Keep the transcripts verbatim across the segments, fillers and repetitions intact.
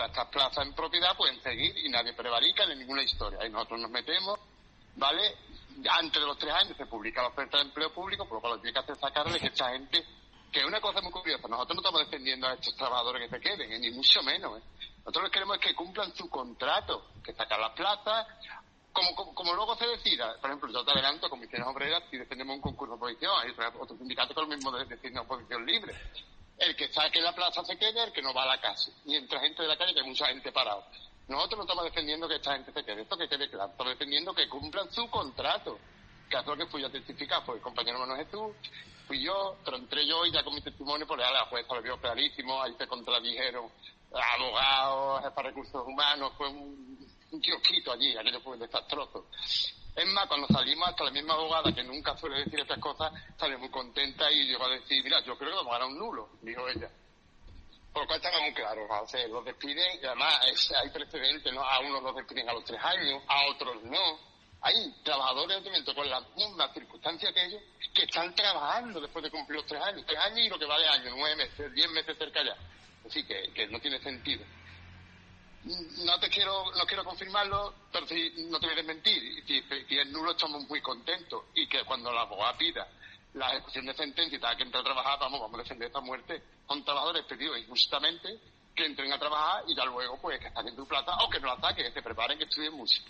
ahora estas plazas en propiedad pueden seguir y nadie prevarica ni ninguna historia. Y nosotros nos metemos, ¿vale? Antes de los tres años se publica la oferta de empleo público, por lo cual lo que tiene que hacer es sacarle que esta gente, que es una cosa muy curiosa, nosotros no estamos defendiendo a estos trabajadores que se queden, ¿eh? Ni mucho menos, ¿eh? Nosotros lo que queremos es que cumplan su contrato, que sacan las plazas, como, como, como luego se decida. Por ejemplo, yo te adelanto, comisiones obreras, si defendemos un concurso de oposición, hay otro sindicato con lo mismo de decir una oposición libre. El que saque la plaza se quede, el que no va a la casa. Y entra gente de la calle, que hay mucha gente parada. Nosotros no estamos defendiendo que esta gente se quede, esto que quede claro. Estamos defendiendo que cumplan su contrato. Que es lo que fui a testificar, fue el compañero Manuel Jesús, fui yo, pero entré yo y ya con mi testimonio, pues a la jueza lo vio clarísimo, ahí se contradijeron abogados, para recursos humanos, fue un, un kiosquito allí, aquello fue desastroso. Es más, cuando salimos, hasta la misma abogada, que nunca suele decir estas cosas, salió muy contenta y llegó a decir, mira, yo creo que vamos a ganar un nulo, dijo ella. Por lo cual estaba muy claro, o sea, los despiden, y además es, hay precedentes, ¿no? A unos los despiden a los tres años, a otros no. Hay trabajadores, obviamente, con las mismas circunstancias que ellos, que están trabajando después de cumplir los tres años, tres años y lo que vale año, nueve meses, diez meses cerca ya. Así que, que no tiene sentido. No te quiero, no quiero confirmarlo, pero sí, no te voy a desmentir. Si, si es nulo, estamos muy contentos. Y que cuando la abogada pida la ejecución de sentencia y tenga que entrar a trabajar, vamos, vamos a defender esta muerte. Son trabajadores pedidos injustamente que entren a trabajar y ya luego, pues, que saquen tu plata o que no la saquen, que se preparen, que estudien mucho.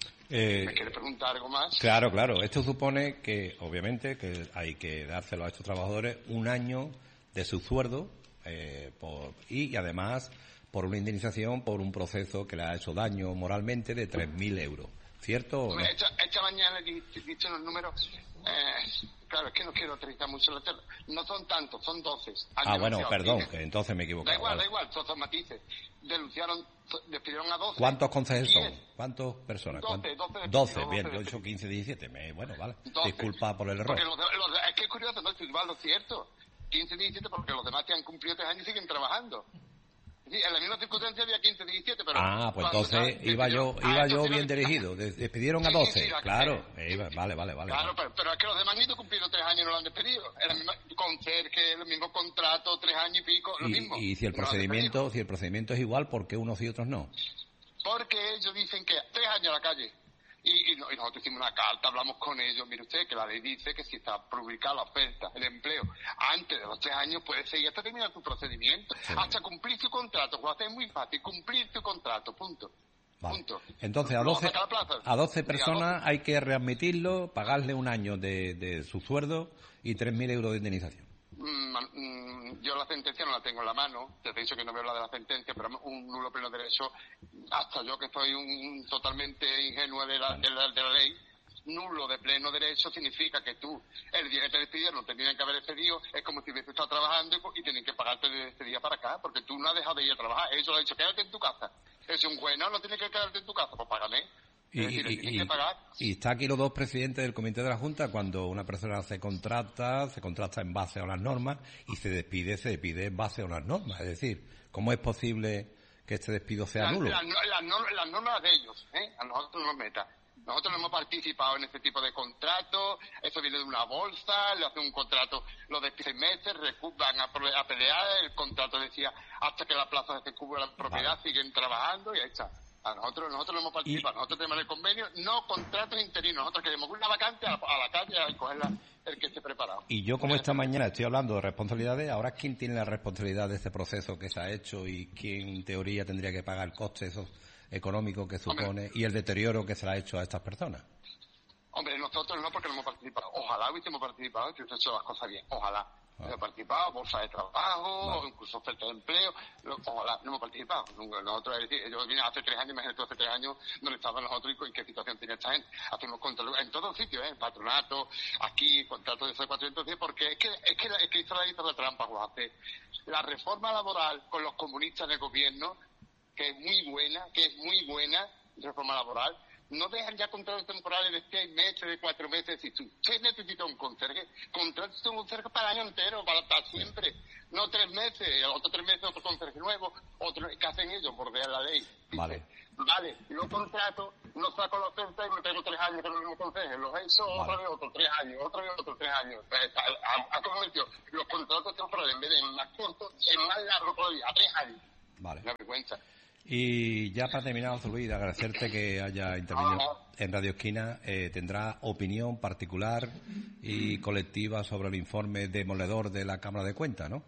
Eh, ¿Me quiere preguntar algo más? Claro, claro. Esto supone que, obviamente, que hay que dárselo a estos trabajadores un año de su sueldo eh, por, y, y además por una indemnización por un proceso que le ha hecho daño moralmente de tres mil euros. ¿Cierto o no? Esta, esta mañana he dicho los números. Eh, claro, es que no quiero utilizar mucho la tela. No son tantos, son doce. Ah, bueno, perdón, que entonces me he equivocado. Da igual, vale. da igual, son, son matices. Denunciaron, despidieron a doce. ¿Cuántos consejeros son? ¿Cuántas personas? doce, doce. doce, bien, yo he dicho quince, diecisiete. Me, bueno, vale. doce. Disculpa por el error. Porque los, los, es que es curioso, no es igual lo cierto. quince, diecisiete, porque los demás que han cumplido tres años y siguen trabajando. Sí, en la misma circunstancia había quince, diecisiete, pero... Ah, pues entonces ya, iba yo iba yo bien dirigido. Despidieron a doce, sí, sí, sí, claro. Eh, iba, vale, vale, vale. Claro, vale. Pero, pero es que los demás ni cumplieron tres años y no lo han despedido. El mismo conserje, el mismo contrato, tres años y pico, lo y, mismo. Y si el no procedimiento si el procedimiento es igual, ¿por qué unos y otros no? Porque ellos dicen que tres años a la calle. Y, y, y nosotros hicimos una carta, hablamos con ellos, mire usted, que la ley dice que si está publicada la oferta, el empleo, antes de los tres años puede seguir hasta terminar su procedimiento, sí. Hasta cumplir su contrato, pues es muy fácil, cumplir su contrato, punto. Vale. Punto. Entonces a doce, a doce personas hay que readmitirlo, pagarle un año de, de su sueldo y tres mil euros de indemnización. Mm, mm, yo la sentencia no la tengo en la mano, te he dicho que no veo la de la sentencia, pero un nulo pleno derecho, hasta yo que soy un totalmente ingenuo de la, de la, de la ley, nulo de pleno derecho significa que tú, el día que te despidieron, no te tienen que haber despedido, es como si hubieses estado trabajando y, y tienen que pagarte de ese día para acá, porque tú no has dejado de ir a trabajar. Ellos han dicho, quédate en tu casa. Es un juez, no, no tienes que quedarte en tu casa, pues págame. Y, decir, y, y, y está aquí los dos presidentes del comité de la Junta. Cuando una persona se contrata, se contrata en base a unas normas y se despide, se despide en base a unas normas. Es decir, ¿cómo es posible que este despido sea la, nulo? Las la, la, la normas de ellos, ¿eh? A nosotros no nos meta. Nosotros no hemos participado en este tipo de contratos, eso viene de una bolsa, le hacen un contrato, lo de seis meses, van a, a pelear, el contrato decía hasta que la plaza se cubra la propiedad, vale. Siguen trabajando y ahí está. A nosotros, nosotros no hemos participado, y... nosotros tenemos el convenio, no contratos interinos, nosotros queremos una vacante a la, a la calle a cogerla el que esté preparado. Y yo como esta mañana estoy hablando de responsabilidades, ahora ¿quién tiene la responsabilidad de este proceso que se ha hecho y quién en teoría tendría que pagar el coste esos económico que supone Hombre. y el deterioro que se le ha hecho a estas personas? Hombre, nosotros no, porque no hemos participado. Ojalá hubiésemos participado, que hubiese hecho las cosas bien. Ojalá. No hemos participado, bolsa de trabajo, vale. Incluso oferta de empleo. Ojalá, no hemos participado. Nosotros, es decir, ellos vienen hace tres años, imagínate hace tres años, donde estaban nosotros y en qué situación tenía esta gente. Hacemos contratos en todos sitios, ¿eh? En patronato, aquí, contratos de C cuatrocientos diez, porque es que, es que, es que Israel hizo la trampa, Juan. La reforma laboral con los comunistas de gobierno, que es muy buena, que es muy buena, reforma laboral, no dejan ya contratos temporales de seis meses, de cuatro meses. Si tú seis necesitas un conserje, contratas un conserje para el año entero, para, para siempre. No tres meses, otros tres meses otro conserje nuevo, otro, ¿qué hacen ellos? Bordear la ley. Dice, vale. Vale, yo contrato, no saco la oferta y me tengo tres años con el mismo conserje. Los he hecho vale. Otra vez otros tres años, otra vez otros tres años. Ha, ha convertido los contratos temporales en vez de más cortos, en más largo todavía, a tres años. Vale. Una vergüenza. Y ya para terminar, José Luis, agradecerte que haya intervenido en Radio Esquina. Eh, ¿Tendrá opinión particular y colectiva sobre el informe demoledor de la Cámara de Cuentas, no?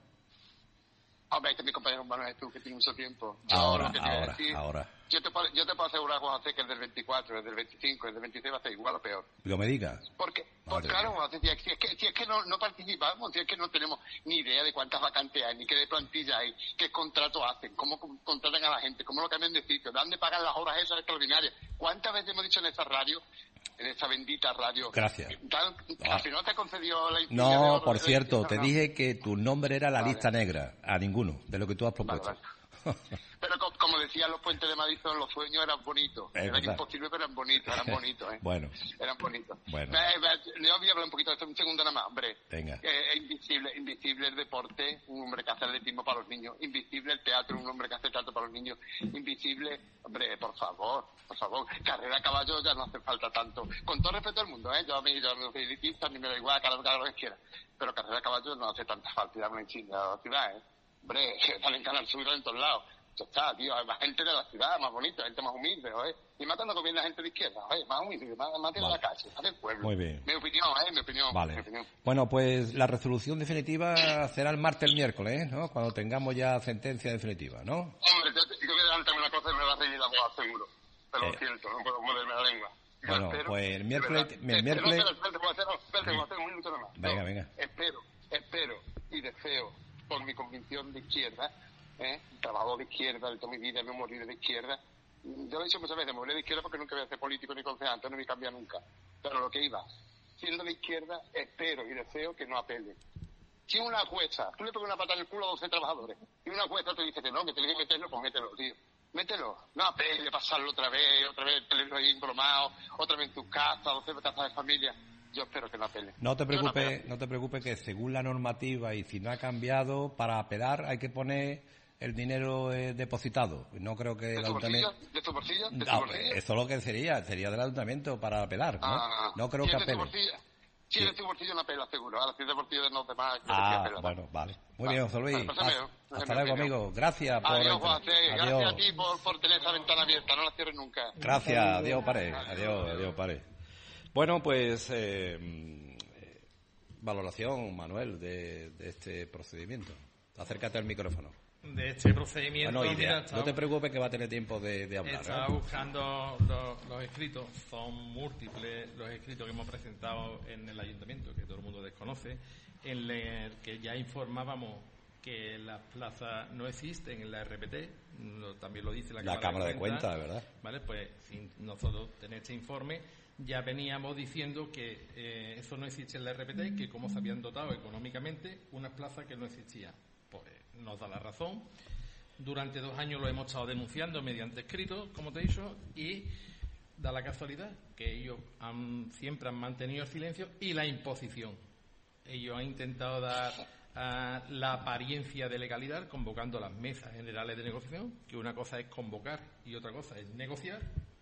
Hombre, este mi compañero Manuel tú, que tiene mucho tiempo. Yo Ahora, lo que te voy a ahora, decir, ahora. Yo te, puedo, yo te puedo asegurar, Juan José, que el del veinticuatro, el del veinticinco, el del veintiséis va a ser igual o peor. Lo me digas. Porque, porque claro, Juan José, si es que, si es que no, no participamos, si es que no tenemos ni idea de cuántas vacantes hay, ni qué de plantilla hay, qué contrato hacen, cómo contratan a la gente, cómo lo cambian de sitio, dónde pagan las horas esas extraordinarias. ¿Cuántas veces hemos dicho en esta radio, en esta bendita radio? Gracias. Tal, Ah. Al final te concedió la No, oro, por de, cierto, no, te no. dije que tu nombre era la Vale. lista negra. A ninguno, de lo que tú has propuesto. Vale, vale. Pero co- como decían los puentes de Madison, los sueños eran bonitos. Es Eran verdad. imposibles, pero eran bonitos, eran bonitos, ¿eh? Bueno. Eran bonitos. Bueno. Eh, eh, yo voy a hablar un poquito de esto, un segundo nada más, hombre. Venga. Eh, es invisible, invisible el deporte, un hombre que hace atletismo para los niños. Invisible el teatro, un hombre que hace teatro para los niños. Invisible, hombre, por favor, por favor. Carrera a caballo ya no hace falta tanto. Con todo respeto al mundo, ¿eh? Yo a mí, yo no soy elitista, ni me da igual, cada cada lo que quiera. Pero carrera a caballo no hace tanta falta, y dar una insignia a la ciudad, ¿eh? Hombre, salen en Canal Sur en todos lados. Ya está, tío, hay más gente de la ciudad, más bonita, gente más humilde, ¿eh? Y más cuando conviene la gente de izquierda, ¿eh? Más humilde, más, más de Vale. la calle, más del pueblo. Muy bien. Mi opinión, ¿eh? Mi opinión. Vale. Mi opinión. Bueno, pues la resolución definitiva será el martes, el miércoles, ¿no? Cuando tengamos ya sentencia definitiva, ¿no? Hombre, yo, yo voy a adelantarme una cosa y me va a seguir la voz, seguro. Pero Eh. lo siento, no puedo moverme la lengua. Yo Bueno, espero, pues el de miércoles- verdad, el espero- miércoles- No, espera, espérate, voy a hacer, espérate, voy a hacer un minuto nada más. Venga, No, venga. Espero, espero y deseo, por mi convicción de izquierda, ¿eh? Trabajador de izquierda, de toda mi vida me moriré de izquierda. Yo lo he dicho muchas veces, me moriré de izquierda porque nunca voy a ser político ni concejal, entonces no me cambia nunca. Pero lo que iba, siendo de izquierda, espero y deseo que no apele. Si una jueza, tú le pegas una pata en el culo a doce trabajadores, y una jueza te dice que no, que tienes que meterlo, pues mételo, tío. Mételo. No apele, pasarlo otra vez, otra vez el teléfono ahí embromado, otra vez en tu casa, doce casas de familia. Yo espero que no apele. No te Yo no preocupes, apelo. no te preocupes que según la normativa y si no ha cambiado, para apelar hay que poner el dinero eh, depositado. No creo que ¿De el tu bolsillo? ayuntamiento... ¿De tu bolsillo? ¿De tu Ah, bolsillo? eso es lo que sería, sería del ayuntamiento para apelar, ¿no? Ah, no creo si que es de tu apele. bolsillo- Si es de tu bolsillo, no apela, seguro. Ahora, si es de bolsillo de los demás, yo Ah, sí apela. bueno, vale. Muy Ah, bien, José Luis. vale, pásame, Haz- pásame Hasta mi luego, opinión. amigo. Gracias por... Adiós, el- Juan José. Gracias Adiós. a ti por, por tener esa ventana abierta. No la cierres nunca. Gracias, adiós, pare. Adiós, adiós, pare. Bueno, pues eh, mm, eh, valoración, Manuel, de, de este procedimiento. Acércate al micrófono. De este procedimiento, Bueno, mira, idea. estaba- No te preocupes que va a tener tiempo de, de hablar. estaba ¿eh? buscando los, los escritos, son múltiples los escritos que hemos presentado en el ayuntamiento, que todo el mundo desconoce, en el que ya informábamos que las plazas no existen en la R P T, lo- también lo dice la, La Cámara de Cuentas, ¿verdad? Vale, pues sin nosotros tener este informe, ya veníamos diciendo que eh, eso no existe en la R P T, que cómo se habían dotado económicamente unas plazas que no existían. Pues nos da la razón. Durante dos años lo hemos estado denunciando mediante escritos, como te he dicho, y da la casualidad que ellos han, siempre han mantenido el silencio y la imposición. Ellos han intentado dar ah, la apariencia de legalidad convocando las mesas generales de negociación, que una cosa es convocar y otra cosa es negociar.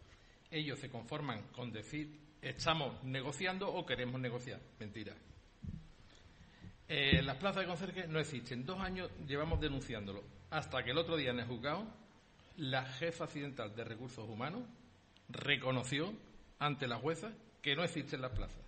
Ellos se conforman con decir estamos negociando o queremos negociar. Mentira. Eh, las plazas de conserje no existen. Dos años llevamos denunciándolo. Hasta que el otro día en el juzgado, la jefa accidental de recursos humanos reconoció ante la jueza que no existen las plazas.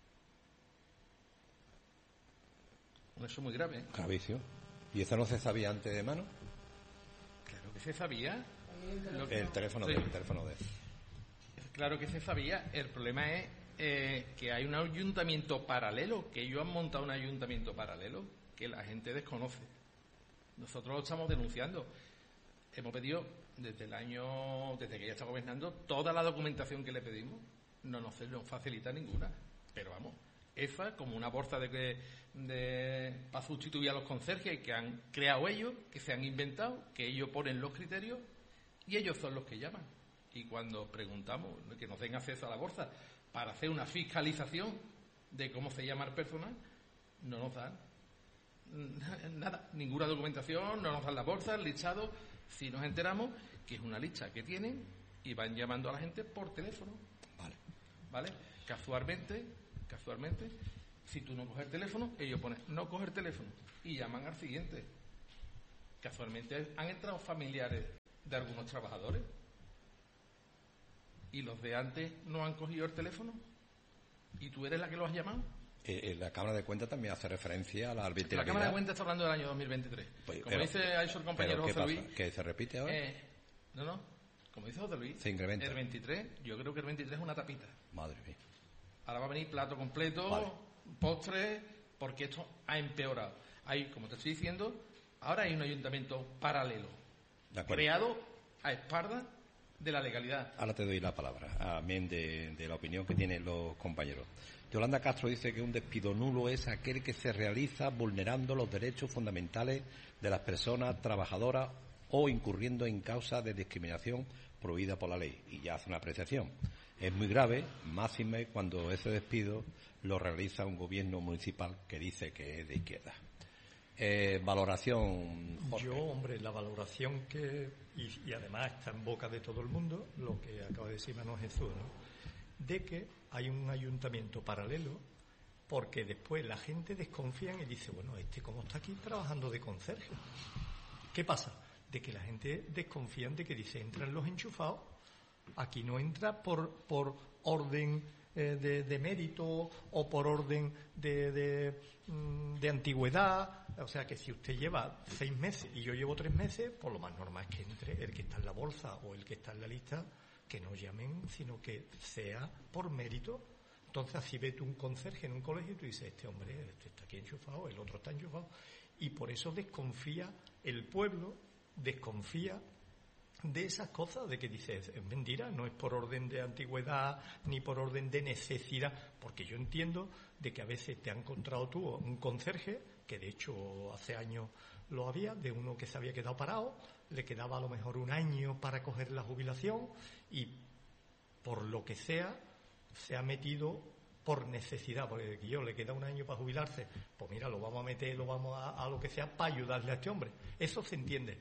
Eso es muy grave, ¿eh? Gravísimo. ¿Y eso no se sabía antes de mano? Claro que se sabía. Lo que- El teléfono Sí. de, el teléfono de. Claro que se sabía. El problema es eh, que hay un ayuntamiento paralelo, que ellos han montado un ayuntamiento paralelo que la gente desconoce. Nosotros lo estamos denunciando. Hemos pedido desde el año, desde que ella está gobernando, toda la documentación que le pedimos. No nos, nos facilita ninguna. Pero vamos, esa como una bolsa de que de, para sustituir a los conserjes que han creado ellos, que se han inventado, que ellos ponen los criterios y ellos son los que llaman. Y cuando preguntamos que nos den acceso a la bolsa para hacer una fiscalización de cómo se llama el personal, no nos dan nada, ninguna documentación, no nos dan la bolsa, el listado. Si nos enteramos que es una lista que tienen y van llamando a la gente por teléfono. Vale. ¿Vale? Casualmente, casualmente, si tú no coges el teléfono, ellos ponen no coger teléfono y llaman al siguiente. Casualmente han entrado familiares de algunos trabajadores. ¿Y los de antes no han cogido el teléfono? ¿Y tú eres la que lo has llamado? Eh, la Cámara de Cuentas también hace referencia a la arbitrariedad. La Cámara de Cuentas está hablando del año dos mil veintitrés. Pues, como pero, dice ha dicho el compañero José pasa? Luis... ¿Que se repite ahora? Eh, no, no. Como dice José Luis, se incrementa. El veintitrés, yo creo que el veintitrés es una tapita. Madre mía. Ahora va a venir plato completo, vale. Postre, porque esto ha empeorado. Hay, como te estoy diciendo, ahora hay un ayuntamiento paralelo, creado a espaldas de la legalidad. Ahora te doy la palabra, amén de, de la opinión que tienen los compañeros. Yolanda Castro dice que un despido nulo es aquel que se realiza vulnerando los derechos fundamentales de las personas trabajadoras o incurriendo en causa de discriminación prohibida por la ley. Y ya hace una apreciación. Es muy grave, máxime cuando ese despido lo realiza un gobierno municipal que dice que es de izquierda. Eh, valoración, Jorge. Yo, hombre, la valoración que, y, y además está en boca de todo el mundo, lo que acaba de decir Manuel Jesús, ¿no? De que hay un ayuntamiento paralelo, porque después la gente desconfía y dice, bueno, este cómo está aquí trabajando de conserje. ¿Qué pasa? De que la gente desconfía de que dice, entran los enchufados, aquí no entra por, por orden eh, de, de mérito o por orden de, de, de antigüedad. O sea que si usted lleva seis meses y yo llevo tres meses, pues lo más normal es que entre el que está en la bolsa o el que está en la lista, que no llamen, sino que sea por mérito. Entonces así ve tú un conserje en un colegio y tú dices, este hombre este está aquí enchufado, el otro está enchufado. Y por eso desconfía el pueblo, desconfía de esas cosas, de que dices, es mentira, no es por orden de antigüedad ni por orden de necesidad, porque yo entiendo de que a veces te ha encontrado tú un conserje, que de hecho hace años lo había, de uno que se había quedado parado, le quedaba a lo mejor un año para coger la jubilación y por lo que sea se ha metido por necesidad, porque yo le queda un año para jubilarse, pues mira, lo vamos a meter, lo vamos a, a lo que sea para ayudarle a este hombre. Eso se entiende.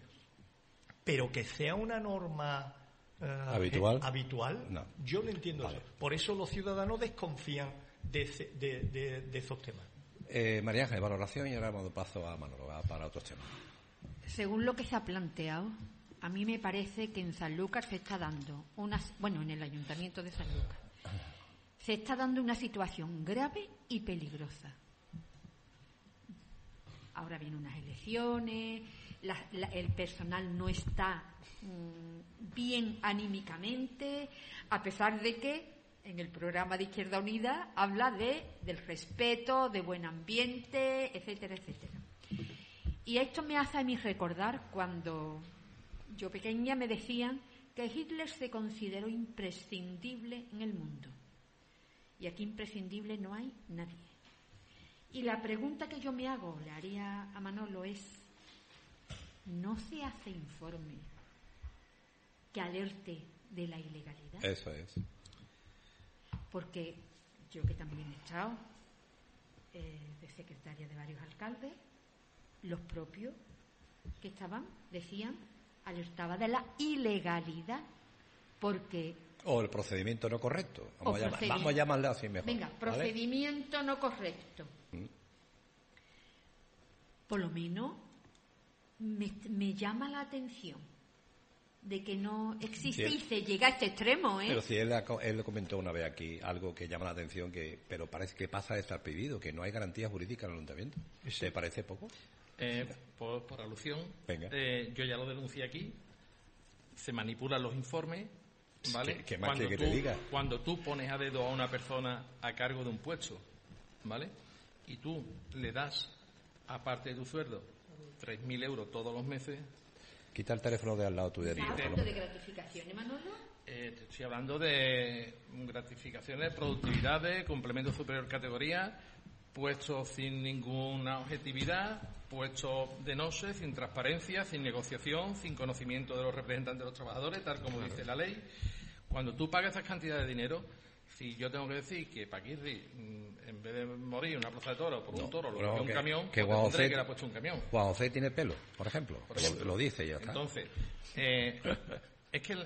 Pero que sea una norma eh, habitual, eh, habitual no. Yo no entiendo vale. eso. Por eso los ciudadanos desconfían de, ese, de, de, de esos temas. Eh, María Ángel, valoración y ahora damos paso a Manolo para otros temas. Según lo que se ha planteado, a mí me parece que en Sanlúcar se está dando una, bueno, en el Ayuntamiento de Sanlúcar se está dando una situación grave y peligrosa. Ahora vienen unas elecciones, la, la, el personal no está mmm, bien anímicamente, a pesar de que en el programa de Izquierda Unida habla de del respeto, de buen ambiente, etcétera, etcétera. Y esto me hace a mí recordar cuando yo pequeña me decían que Hitler se consideró imprescindible en el mundo. Y aquí imprescindible no hay nadie. Y la pregunta que yo me hago, le haría a Manolo, es: ¿no se hace informe que alerte de la ilegalidad? Eso es. Porque yo, que también he estado eh, de secretaria de varios alcaldes, los propios que estaban, decían, alertaba de la ilegalidad, porque... O el procedimiento no correcto. Vamos, a, llamar, vamos a llamarle así mejor. Venga, procedimiento ¿vale? no correcto. Mm. Por lo menos me, me llama la atención de que no existe sí, y se llega a este extremo, ¿eh? Pero si él, él comentó una vez aquí algo que llama la atención, que pero parece que pasa desapercibido, que no hay garantía jurídica en el ayuntamiento. ¿Sí? ¿Te parece poco? Eh, por, por alusión, Venga. Eh, yo ya lo denuncié aquí. Se manipulan los informes, ¿vale? ¿Qué, qué más cuando que tú, te diga? Cuando tú pones a dedo a una persona a cargo de un puesto, ¿vale? Y tú le das, aparte de tu sueldo, tres mil euros todos los meses. Quita el teléfono de al lado tuyo. ¿Estás hablando de gratificaciones, Manolo? Eh, te estoy hablando de gratificaciones, productividades, complemento superior categoría, puestos sin ninguna objetividad, puestos de noche, sin transparencia, sin negociación, sin conocimiento de los representantes de los trabajadores, tal como dice la ley. Cuando tú pagas esas cantidades de dinero, si yo tengo que decir que Paquirri, en vez de morir en una plaza de toros por no, un toro, lo cogió un que, camión, que pues Juan que le ha puesto un camión. Juan José tiene pelo, por ejemplo. Por ejemplo. Lo, lo dice y ya está. Entonces, eh, es que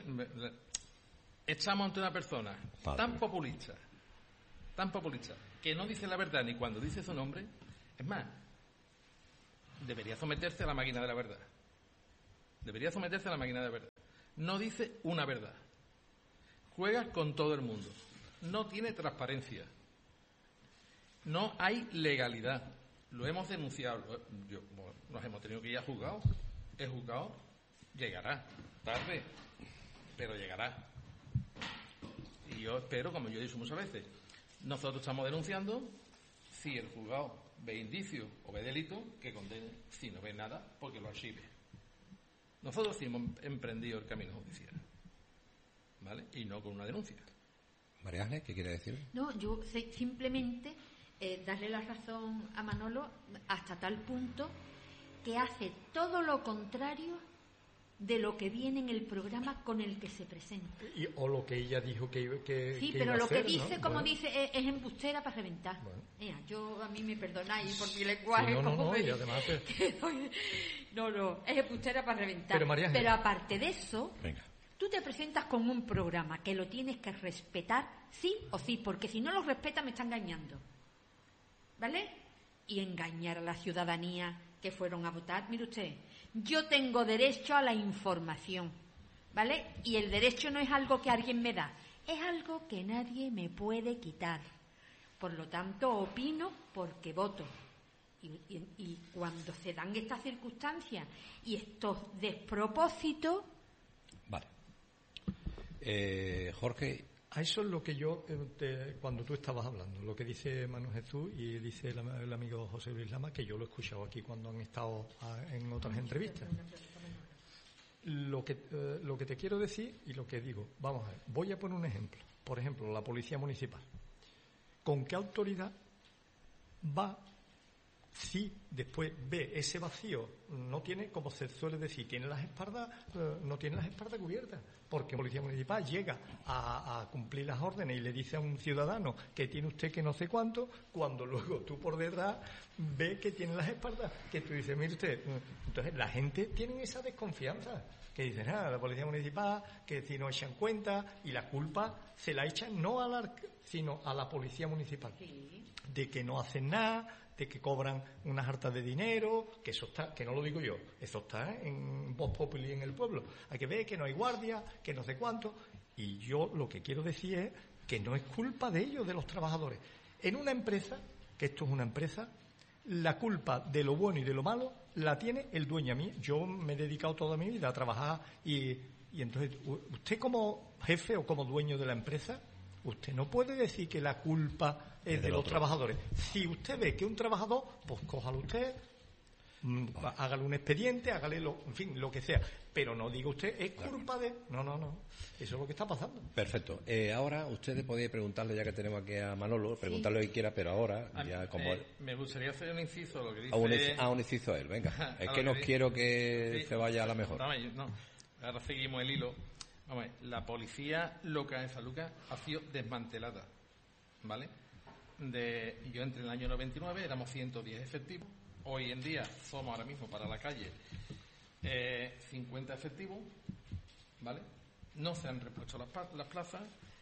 estamos ante una persona Padre. tan populista, tan populista, que no dice la verdad ni cuando dice su nombre. Es más, debería someterse a la máquina de la verdad. Debería someterse a la máquina de la verdad. no dice una verdad, juega con todo el mundo, no tiene transparencia, no hay legalidad. Lo hemos denunciado, yo, bueno, nos hemos tenido que ir a juzgado. El juzgado llegará, tarde, pero llegará. Y yo espero, como yo he dicho muchas veces, nosotros estamos denunciando. Si el juzgado ve indicios o ve delito, que condene. Si no ve nada, porque lo archive. Nosotros sí hemos emprendido el camino judicial, ¿vale? Y no con una denuncia. María Ángeles, ¿qué quiere decir? No, yo sé, simplemente eh, darle la razón a Manolo hasta tal punto que hace todo lo contrario de lo que viene en el programa con el que se presenta. Y, o lo que ella dijo que, que Sí, que pero iba lo a que hacer, dice, ¿no? como Bueno. dice, es, es embustera para reventar. Bueno. Mira, yo, a mí me perdonáis por mi lenguaje. Sí, no, no, como no, me- y además que- que soy- no, no, es embustera para reventar. Pero, María Ángeles- Pero aparte de eso, Venga. tú te presentas con un programa que lo tienes que respetar sí o sí, porque si no lo respeta me está engañando. ¿Vale? Y engañar a la ciudadanía que fueron a votar. Mire usted, yo tengo derecho a la información, ¿vale? Y el derecho no es algo que alguien me da, es algo que nadie me puede quitar. Por lo tanto, opino porque voto. Y, y- y cuando se dan estas circunstancias y estos despropósitos, Vale. Eh, Jorge, A eso es lo que yo, eh, te- cuando tú estabas hablando, lo que dice Manu Jesús y dice el, am- el amigo José Luis Lama, que yo lo he escuchado aquí cuando han estado a- en otras entrevistas. Lo que, eh, lo que te quiero decir y lo que digo, vamos a ver, voy a poner un ejemplo. Por ejemplo, la Policía Municipal. ¿Con qué autoridad va si después ve ese vacío? No tiene, como se suele decir, tiene las espaldas, eh, no tiene las espaldas cubiertas, porque la Policía Municipal llega a, a cumplir las órdenes y le dice a un ciudadano que tiene usted que no sé cuánto, cuando luego tú por detrás ves que tiene las espaldas, que tú dices, mire usted, mm, entonces la gente tiene esa desconfianza, que dicen, ah, la Policía Municipal, que si no echan cuenta, y la culpa se la echan no a la, sino a la Policía Municipal, de que no hacen nada, de que cobran unas hartas de dinero, que eso está, que no lo digo yo, eso está en Voz Populi en el pueblo. Hay que ver que no hay guardia, que no sé cuánto, y yo lo que quiero decir es que no es culpa de ellos, de los trabajadores. En una empresa, que esto es una empresa, la culpa de lo bueno y de lo malo la tiene el dueño. A mí, yo me he dedicado toda mi vida a trabajar y, y entonces, usted como jefe o como dueño de la empresa, usted no puede decir que la culpa es de los otro. trabajadores. Si usted ve que un trabajador, pues cójalo usted, mm, hágale un expediente, hágale lo, en fin, lo que sea. Pero no diga usted, es culpa de... No, no, no. Eso es lo que está pasando. perfecto. Eh, ahora ustedes podéis preguntarle, ya que tenemos aquí a Manolo, preguntarle lo que quiera, pero ahora, A mí, ya como... eh, me gustaría hacer un inciso a lo que dice... a, un, inciso- a un inciso él, venga. Es A que lo no que di- quiero que Sí. se vaya a la mejor. Vamos, yo- no. Ahora seguimos el hilo. Vamos, a ver, la policía local en San Lucas ha sido desmantelada, ¿vale? De, yo entre el año noventa y nueve éramos ciento diez efectivos. Hoy en día somos ahora mismo para la calle eh, cincuenta efectivos, ¿vale? No se han repuesto las, pa- las plazas.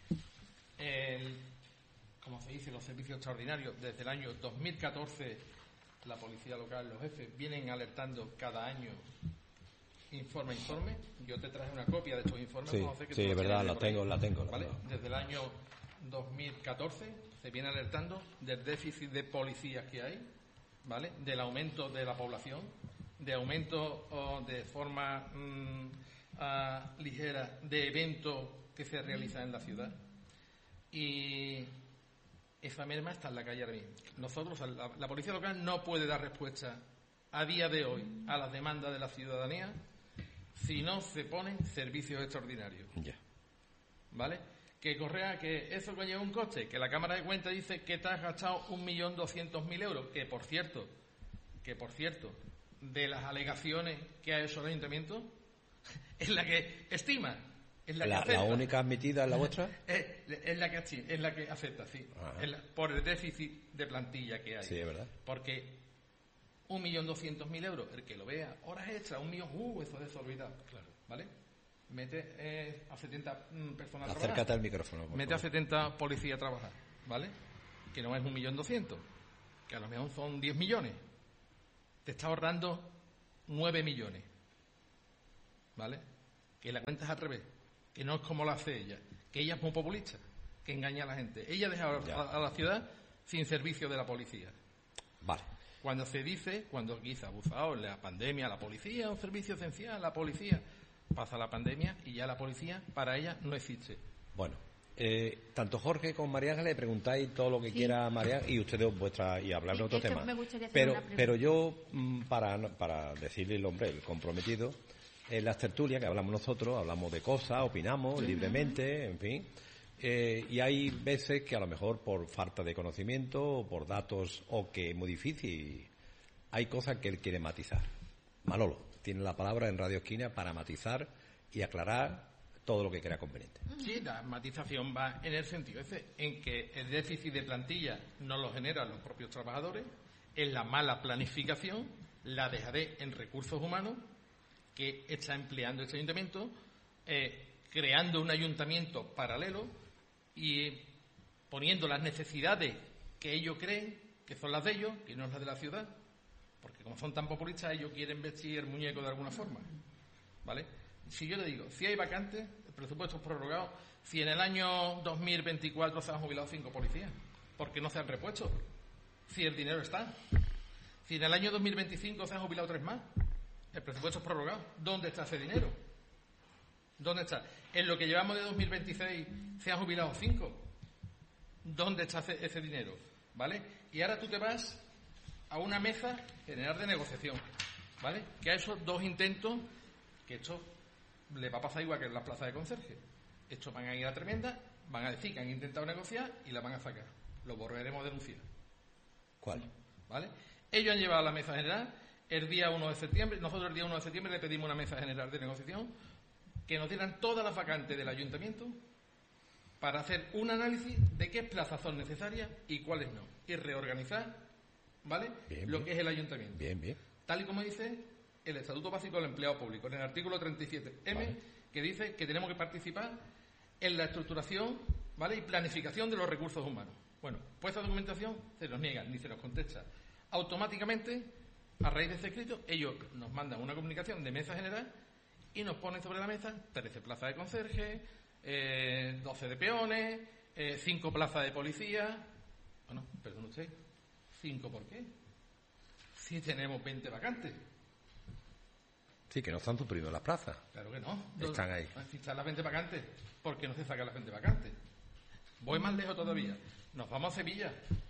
El, como se dice, los servicios extraordinarios, desde el año dos mil catorce la policía local, los jefes, vienen alertando cada año informe a informe. Yo te traje una copia de estos informes. Sí, José, que sí, tú es los verdad, tienes la por ahí, tengo, la tengo, la ¿vale? tengo. Desde el año dos mil catorce se viene alertando del déficit de policías que hay, ¿vale? Del aumento de la población, de aumento oh, de forma mm, ah, ligera de eventos que se realizan en la ciudad. Y esa merma está en la calle ahora mismo. Nosotros, o sea, la, la policía local no puede dar respuesta a día de hoy a las demandas de la ciudadanía si no se ponen servicios extraordinarios, Ya. ¿vale? Que Correa, que eso conlleva un coste, que la Cámara de Cuentas dice que te has gastado un millón doscientos mil euros, que por cierto, que por cierto, de las alegaciones que ha hecho el Ayuntamiento, es la que estima, es la, La, que la acepta. única admitida es la vuestra. Es, es la que asti- es la que acepta, sí. Ajá. Es la- por el déficit de plantilla que hay. Sí, es verdad. Porque un millón doscientos mil euros, el que lo vea, horas extras, un millón, uh, eso es desorbitado. Claro. ¿Vale? Mete eh, a setenta mm, personas a Acércate trabajar. al micrófono. por Mete a favor. setenta policías a trabajar, ¿vale? Que no es un millón doscientos, que a lo mejor son diez millones. Te está ahorrando nueve millones, ¿vale? que la cuenta es al revés, que no es como lo hace ella, que ella es muy populista, que engaña a la gente. Ella deja a, a la ciudad sin servicio de la policía. Vale. Cuando se dice, cuando aquí se ha abusado la pandemia, la policía, un servicio esencial, la policía, pasa la pandemia y ya la policía para ella no existe. Bueno, eh, tanto Jorge como María Ángeles le preguntáis todo lo que sí. quiera María y ustedes vuestra y hablar sí, de otro es que tema. me gustaría hacer Pero, una pregunta. pero yo, para, para decirle el hombre, el comprometido, en las tertulias que hablamos nosotros, hablamos de cosas, opinamos sí. libremente, en fin. Eh, y hay veces que a lo mejor por falta de conocimiento o por datos o que es muy difícil, hay cosas que él quiere matizar. Manolo tiene la palabra en Radio Esquina para matizar y aclarar todo lo que crea conveniente. Sí, la matización va en el sentido ese, en que el déficit de plantilla no lo generan los propios trabajadores, en la mala planificación, la dejadez en recursos humanos que está empleando este ayuntamiento, eh, creando un ayuntamiento paralelo y poniendo las necesidades que ellos creen que son las de ellos, que no es las de la ciudad, porque como son tan populistas, ellos quieren vestir el muñeco de alguna forma, ¿vale? Si yo le digo, si hay vacantes, el presupuesto es prorrogado, si en el año dos mil veinticuatro se han jubilado cinco policías, ¿por qué no se han repuesto? Si el dinero está. Si en el año dos mil veinticinco se han jubilado tres más, el presupuesto es prorrogado, ¿dónde está ese dinero? ¿Dónde está? En lo que llevamos de dos mil veintiséis se han jubilado cinco. ¿Dónde está ese, ese dinero? ¿Vale? Y ahora tú te vas a una mesa general de negociación, ¿vale? Que a esos dos intentos, que esto le va a pasar igual que en las plazas de conserje. Estos van a ir a tremenda, van a decir que han intentado negociar y la van a sacar. Lo volveremos a denunciar. ¿Cuál? ¿Vale? Ellos han llevado a la mesa general el día uno de septiembre, nosotros el día uno de septiembre le pedimos una mesa general de negociación que nos dieran todas las vacantes del ayuntamiento para hacer un análisis de qué plazas son necesarias y cuáles no. Y reorganizar, ¿vale? Bien, lo bien. que es el ayuntamiento. Bien, bien. Tal y como dice el Estatuto Básico del Empleado Público, en el artículo treinta y siete eme, vale. Que dice que tenemos que participar en la estructuración, ¿vale? Y planificación de los recursos humanos. Bueno, pues esa documentación se nos niega, ni se nos contesta. Automáticamente, a raíz de ese escrito, ellos nos mandan una comunicación de mesa general y nos ponen sobre la mesa trece plazas de conserje, eh, doce de peones, eh, cinco plazas de policía. Bueno, perdón usted, ¿cinco por qué? Si tenemos veinte vacantes. Sí, que no están suprimiendo las plazas. Claro que no. Están ahí. Si están las veinte vacantes, ¿por qué no se sacan las veinte vacantes? Voy más lejos todavía. Nos vamos a Sevilla.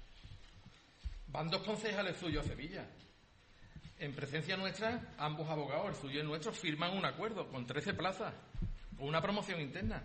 Van dos concejales suyos a Sevilla. En presencia nuestra, ambos abogados, el suyo y el nuestro, firman un acuerdo con trece plazas, con una promoción interna.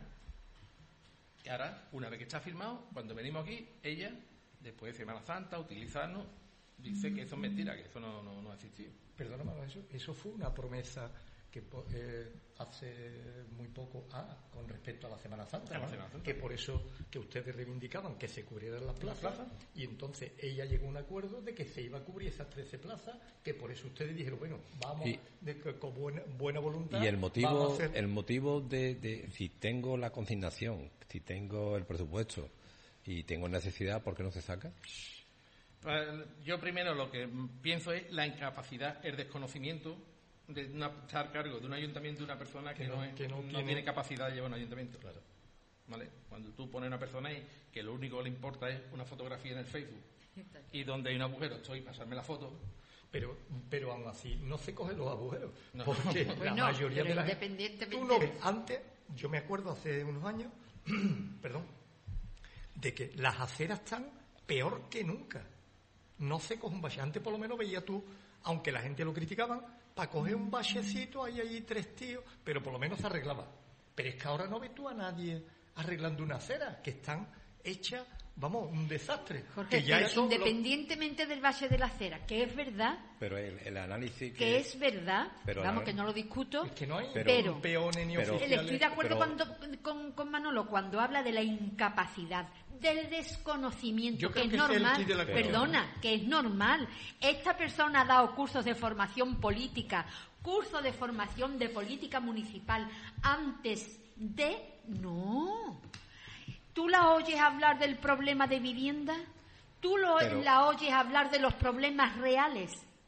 Y ahora, una vez que está firmado, cuando venimos aquí, ella, después de Semana Santa, utilizarnos, dice que eso es mentira, que eso no, no, no ha existido. Perdóname, eso, eso fue una promesa que eh, hace muy poco ah, con respecto a la Semana Santa, a la ¿no? Semana Santa. Que por eso que ustedes reivindicaban que se cubrieran las plazas, ¿Las plazas? Y entonces ella llegó a un acuerdo de que se iba a cubrir esas trece plazas, que por eso ustedes dijeron, bueno, vamos Y, de, con buena, buena voluntad. y el motivo, hacer... el motivo de, de si tengo la consignación, si tengo el presupuesto y tengo necesidad, ¿por qué no se saca? Pues, yo primero lo que pienso es la incapacidad, el desconocimiento de una, estar a cargo de un ayuntamiento de una persona que, Que no- no, es- que no no tiene- tiene capacidad de llevar un ayuntamiento. Claro. ¿Vale? Cuando tú pones a una persona ahí que lo único que le importa es una fotografía en el Facebook y donde hay un agujero estoy pasarme la foto. Pero, pero aún así, no se cogen los agujeros. No. Porque Pues la no, mayoría pero de la gente... independientemente- Tú no ves, antes, yo me acuerdo hace unos años, perdón, de que las aceras están peor que nunca. No se coge un bache. Antes por lo menos veía tú, aunque la gente lo criticaban, para coger un bachecito, hay allí tres tíos, pero por lo menos se arreglaba. Pero es que ahora no ves tú a nadie arreglando una acera, que están hechas, vamos, un desastre. Jorge, que ya pero eso lo- independientemente del valle de la acera, que es verdad, Pero el, el análisis que, que es verdad, Pero vamos, la- que no lo discuto, Es que no hay pero- peones ni pero- oficiales. estoy de acuerdo pero- cuando, con, con Manolo cuando habla de la incapacidad, del desconocimiento, Yo que creo es que ese es el normal, quid de la cuestión. perdona, que es normal. Esta persona ha dado cursos de formación política, cursos de formación de política municipal antes de... No. ¿Tú la oyes hablar del problema de vivienda? ¿Tú lo, Pero- la oyes hablar de los problemas reales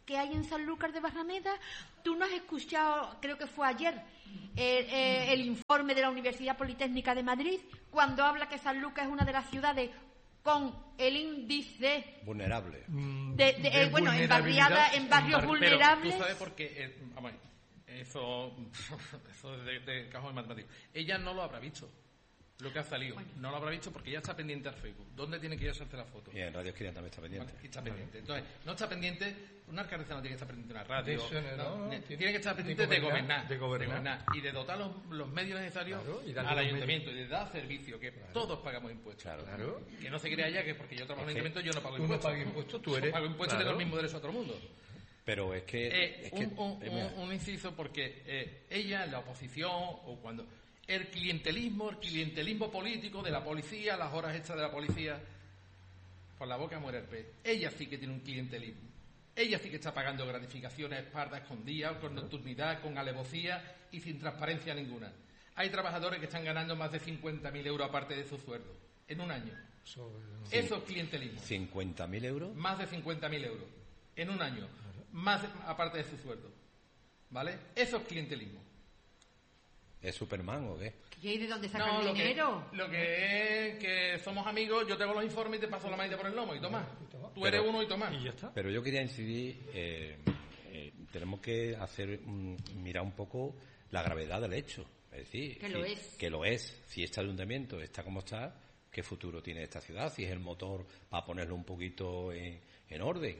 que hay en Sanlúcar de Barrameda. Tú no has escuchado, creo que fue ayer, eh, eh, el informe de la Universidad Politécnica de Madrid, cuando habla que Sanlúcar es una de las ciudades con el índice vulnerable. De, de, de, eh, bueno, en barriadas, en barrios Pero, vulnerables. ¿tú sabes por qué? Eh, vamos, eso, eso de, de cajón matemático. Ella no lo habrá visto. Lo que ha salido. Bueno. No lo habrá visto porque ella está pendiente al Facebook. ¿Dónde tiene que ir a hacerse la foto? Y en Radio Esquina también está pendiente. Bueno, está pendiente. Entonces, no está pendiente, una alcaldesa no tiene que estar pendiente de una radio. De eso, no, no, tiene, tiene, tiene que estar pendiente de gobernar. De gobernar. De gobernar y de dotar los, los medios necesarios claro, y al ayuntamiento y de dar servicio, que claro. todos pagamos impuestos. Claro. claro. Que no se crea ya que porque yo trabajo en el ayuntamiento yo no pago tú impuestos. No pagas impuestos, tú eres. Yo pago impuestos claro. de los mismos derechos a todo el mundo. Pero es que... Eh, es que un, un, un, un inciso porque eh, ella en la oposición o cuando... El clientelismo, el clientelismo político de la policía, las horas extras de la policía, por la boca muere el pez. Ella sí que tiene un clientelismo. Ella sí que está pagando gratificaciones, espaldas escondidas, con nocturnidad, con alevosía y sin transparencia ninguna. Hay trabajadores que están ganando más de cincuenta mil euros aparte de su sueldo en un año. Sí. Eso es clientelismo. ¿cincuenta mil euros? Más de cincuenta mil euros en un año, más de, aparte de su sueldo. ¿Vale? Eso es clientelismo. ¿Es Superman o qué? ¿Y de dónde sacan no, lo dinero? Que, lo que es que somos amigos, yo te hago los informes y te paso la manita por el lomo y toma. Tú eres pero, uno y toma. Y ya está. Pero yo quería incidir, eh, eh, tenemos que hacer um, mirar un poco la gravedad del hecho. Es decir, que si, lo es. Que lo es. Si este ayuntamiento está como está, ¿qué futuro tiene esta ciudad? Si es el motor para ponerlo un poquito en, en orden.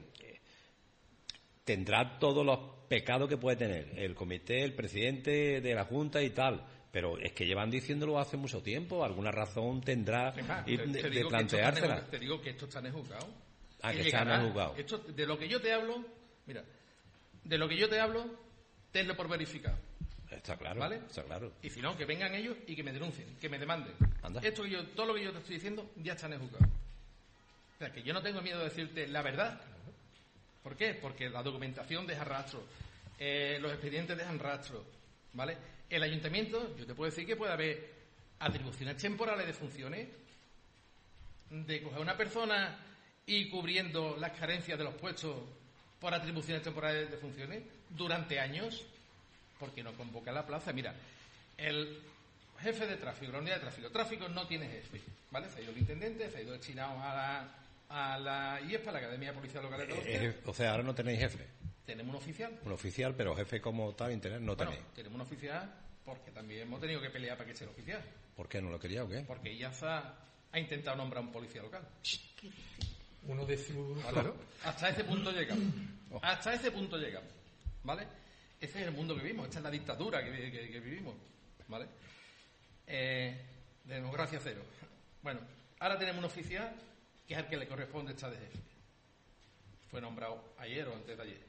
Tendrá todos los pecados que puede tener el comité, el presidente de la Junta y tal, pero es que llevan diciéndolo hace mucho tiempo, alguna razón tendrá Fija, y te, de, te de planteársela. Te digo que esto está en juzgado. Ah, que está en juzgado. Esto, de lo que yo te hablo, mira, de lo que yo te hablo, tenlo por verificado. Está claro, ¿vale? Está claro. Y si no, que vengan ellos y que me denuncien, que me demanden. Anda. Esto que yo, todo lo que yo te estoy diciendo ya está en juzgado. O sea, que yo no tengo miedo de decirte la verdad. ¿Por qué? Porque la documentación deja rastro, eh, los expedientes dejan rastro, ¿vale? El ayuntamiento, yo te puedo decir que puede haber atribuciones temporales de funciones, de coger a una persona y cubriendo las carencias de los puestos por atribuciones temporales de funciones durante años, porque no convoca la plaza. Mira, el jefe de tráfico, la unidad de tráfico, tráfico no tiene jefe, ¿vale? Se ha ido el intendente, se ha ido destinado a la... a la I E P A, la Academia de Policía Local de Andalucía. Eh, o sea, ahora no tenéis jefe. Tenemos un oficial. Un oficial, pero jefe como tal, internet, no bueno, tenéis. tenemos un oficial porque también hemos tenido que pelear para que sea el oficial. ¿Por qué no lo quería o qué? Porque IASA ha intentado nombrar un policía local. Uno de su... ¿Vale? Claro. Hasta ese punto llegamos. Hasta ese punto llegamos. ¿Vale? Ese es el mundo que vivimos. Esta es la dictadura que, que, que vivimos. ¿Vale? Eh, de democracia cero. Bueno, ahora tenemos un oficial que es al que le corresponde estar de jefe. Fue nombrado ayer o antes de ayer.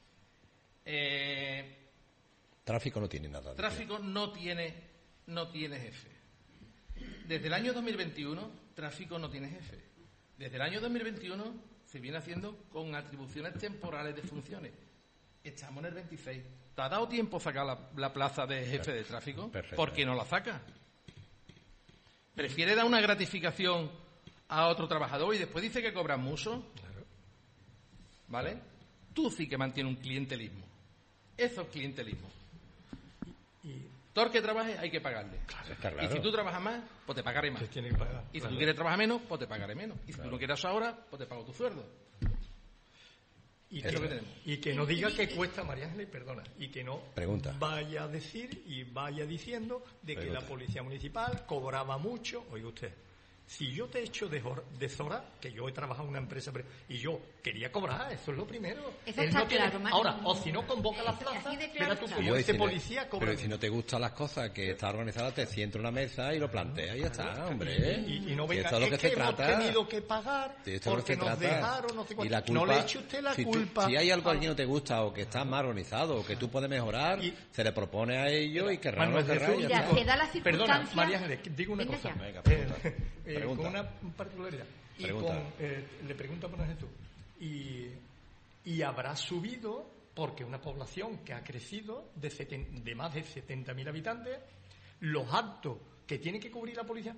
Eh, tráfico no tiene nada. Tráfico no tiene, no tiene jefe. Desde el año dos mil veintiuno, tráfico no tiene jefe. Desde el año dos mil veintiuno se viene haciendo con atribuciones temporales de funciones. Estamos en el veintiséis. ¿Te ha dado tiempo sacar la, la plaza de jefe de tráfico? ¿Por qué no la saca? ¿Prefiere dar una gratificación a otro trabajador y después dice que cobran mucho? Claro. ¿Vale? Tú sí que mantienes un clientelismo. Eso es clientelismo. Y, todo el que trabaje hay que pagarle. Claro, está claro. Y si tú trabajas más, pues te pagaré más. Te tiene que pagar. Y si Claro. tú quieres trabajar menos, pues te pagaré menos. Y si Claro. tú no quieres ahora, pues te pago tu sueldo. Y Es que, lo que tenemos. y que no diga que cuesta, María Ángeles, perdona, y que no Pregunta. vaya a decir y vaya diciendo de que Pregunta. la policía municipal cobraba mucho. Oiga usted, si yo te echo de, jor- de Zora, que yo he trabajado en una empresa pre- y yo quería cobrar, eso es lo primero. Eso Él está no tiene- claro, ma- ahora, o si no convoca la Así plaza, de claro verá tú está. como Yo ese diciendo, policía cobra. pero si no te gustan las cosas que está organizada, te sienta en una mesa y lo planteas y ya está, hombre. Y, y no Si venga, esto es lo que es se que hemos trata. tenido que pagar Sí, esto es lo porque que se nos trata. dejaron, no sé Y cuánto. la culpa, No le eche usted la si, tú- culpa. si hay algo a- aquí que no te gusta o que está mal organizado o que tú puedes mejorar, Y- se le propone a ellos y querrán o Manuel no querrán, Jesús, ya Mira, está. se da la Perdona, circunstancia... María Ángeles, que digo una Venga cosa. ya. Venga, pregunta. Eh, eh, Pregunta. con una particularidad. Y Pregunta. con, eh, le pregunto a Manuel Jesús. Y, y habrá subido, porque una población que ha crecido de, seten- de más de setenta mil habitantes, los actos que tiene que cubrir la policía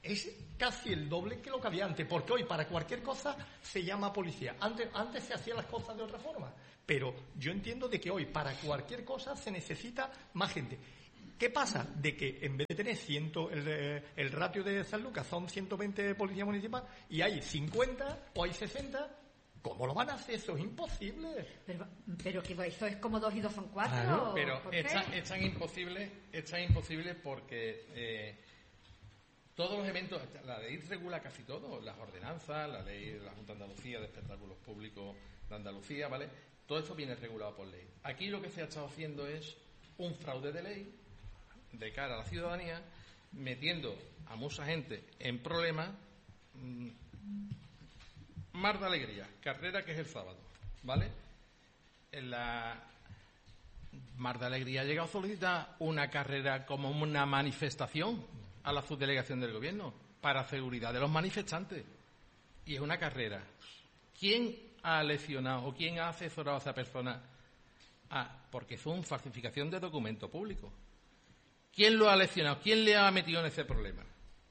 es casi el doble que lo que había antes, porque hoy para cualquier cosa se llama policía. Antes, antes se hacían las cosas de otra forma, pero yo entiendo de que hoy para cualquier cosa se necesita más gente. ¿Qué pasa? De que en vez de tener ciento, el, el ratio de San Lucas son ciento veinte policías municipales y hay cincuenta o hay sesenta, ¿cómo lo van a hacer? Eso es imposible. Pero, pero que eso es como dos y dos son cuatro. Claro, pero ¿por es qué? tan, es tan imposible, es tan imposible porque eh, todos los eventos, la ley regula casi todo, las ordenanzas, la ley de la Junta de Andalucía de Espectáculos Públicos de Andalucía, ¿vale? Todo esto viene regulado por ley. Aquí lo que se ha estado haciendo es un fraude de ley de cara a la ciudadanía, metiendo a mucha gente en problemas. Mmm, Mar de Alegría, carrera que es el sábado, ¿vale? En la Mar de Alegría ha llegado a solicitar una carrera como una manifestación a la subdelegación del gobierno para seguridad de los manifestantes. Y es una carrera. ¿Quién ha leccionado o quién ha asesorado a esa persona? Ah, porque fue una falsificación de documento público. ¿Quién lo ha leccionado? ¿Quién le ha metido en ese problema?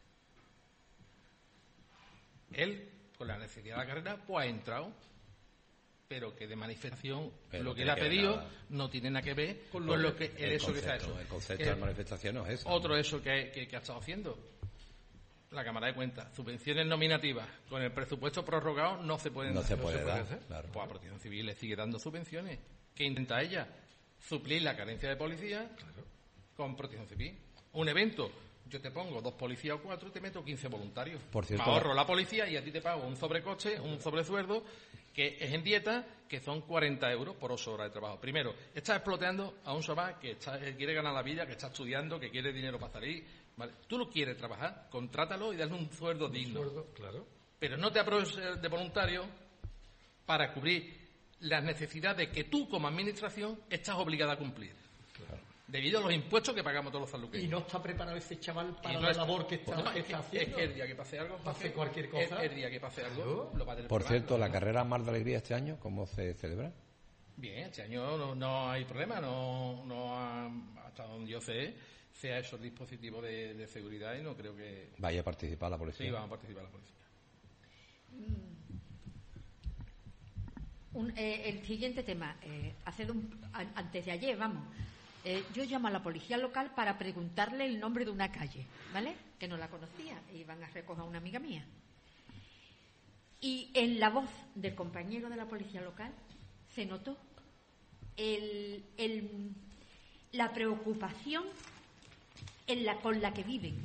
Él, con la necesidad de la carrera, pues ha entrado, pero que de manifestación, pero lo que no él ha tiene que pedido ver nada. no tiene nada que ver con lo, lo que el, el eso concepto, que se ha hecho. El concepto Que de manifestación no es eso. Otro eso que, que, que ha estado haciendo la Cámara de Cuentas, subvenciones nominativas con el presupuesto prorrogado no se pueden No dar. se puede no dar, hacer. claro. Pues a Protección Civil le sigue dando subvenciones. ¿Qué intenta ella? Suplir la carencia de policía claro. con Protección Civil. Un evento, yo te pongo dos policías o cuatro y te meto quince voluntarios. Por cierto, me ahorro la policía y a ti te pago un sobrecoste, un sobresueldo, que es en dieta, que son cuarenta euros por ocho horas de trabajo. Primero, estás exploteando a un chaval que, está, que quiere ganar la vida, que está estudiando, que quiere dinero para salir. ¿Vale? Tú lo quieres trabajar, contrátalo y dale un sueldo Un digno. sueldo, claro. Pero no te apruebes de voluntario para cubrir las necesidades que tú, como administración, estás obligada a cumplir. Claro. Debido a los impuestos que pagamos todos los sanluqueños. Y no está preparado ese chaval para Y no la es- labor que está, No, que es, está que, haciendo. es que el día que pase algo, Hace cualquier cosa. El, el día que pase algo, Claro. lo va a tener Por que cierto, pagar, la ¿no? carrera Mar de Alegría este año, ¿cómo se celebra? Bien, este año no, no hay problema, no, no ha- hasta donde yo sé, se ha hecho el dispositivo de, de seguridad y no creo que Vaya a participar la policía. sí van a participar la policía. Un- eh, el siguiente tema, eh, hace de un- an- antes de ayer, vamos, eh, yo llamo a la policía local para preguntarle el nombre de una calle, ¿vale? Que no la conocía, e iban a recoger a una amiga mía. Y en la voz del compañero de la policía local se notó el, el- la preocupación en la, con la que viven.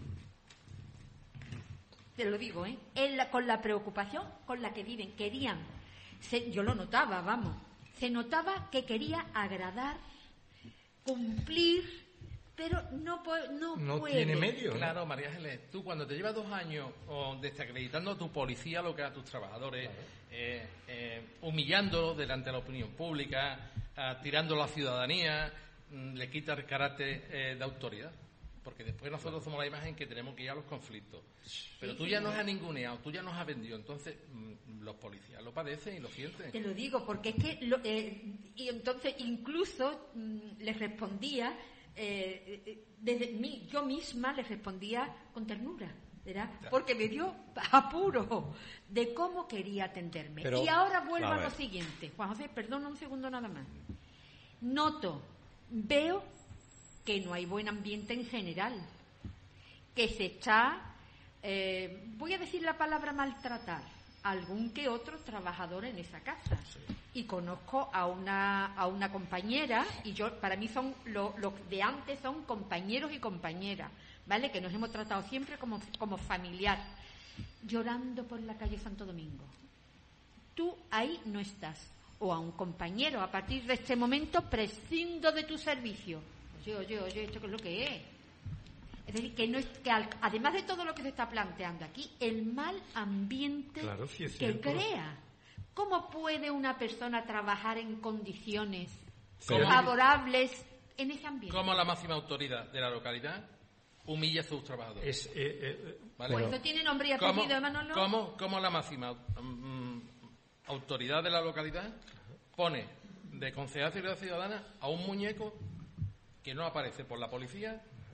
Te lo digo, ¿eh? En la- con la preocupación con la que viven. Querían, se- yo lo notaba, vamos, se notaba que quería agradar, cumplir, pero no, po- no, No puede. tiene medio, ¿no? Claro, María Ángeles, tú cuando te llevas dos años oh, desacreditando a tu policía local, a tus trabajadores, eh, eh, humillándolos delante de la opinión pública, ah, tirando a la ciudadanía, mm, le quita el carácter eh, de autoridad. Porque después nosotros somos la imagen que tenemos que ir a los conflictos. Pero Sí, tú sí, ya nos sí. has ninguneado, tú ya nos has vendido. Entonces, mm, los policías lo padecen y lo sienten. Te lo digo, porque es que, lo- eh, y entonces incluso mm, les respondía, eh, eh, desde mí, yo misma les respondía con ternura, ¿verdad? Porque me dio apuro de cómo quería atenderme. Pero, y ahora vuelvo a a, ver. lo siguiente. Juan José, perdona un segundo nada más. Noto, veo que no hay buen ambiente en general, que se está, eh, voy a decir la palabra maltratar, algún que otro trabajador en esa casa. Y conozco a una a una compañera, y yo para mí son los lo de antes son compañeros y compañeras, ¿vale? Que nos hemos tratado siempre como, como familiar, llorando por la calle Santo Domingo. Tú ahí no estás. O a un compañero, a partir de este momento prescindo de tu servicio. Oye, oye, oye, ¿esto qué es lo que es? Es decir, que, no es, que al- además de todo lo que se está planteando aquí, el mal ambiente Claro, sí es que cierto. crea. ¿Cómo puede una persona trabajar en condiciones Pero- favorables en ese ambiente? Como la máxima autoridad de la localidad humilla a sus trabajadores. Es, eh, eh, ¿Vale? Pues eso tiene nombre y ¿Cómo, apellido, Manolo. cómo- cómo la máxima mm, autoridad de la localidad pone de concejal de seguridad ciudadana a un muñeco que no aparece por la policía,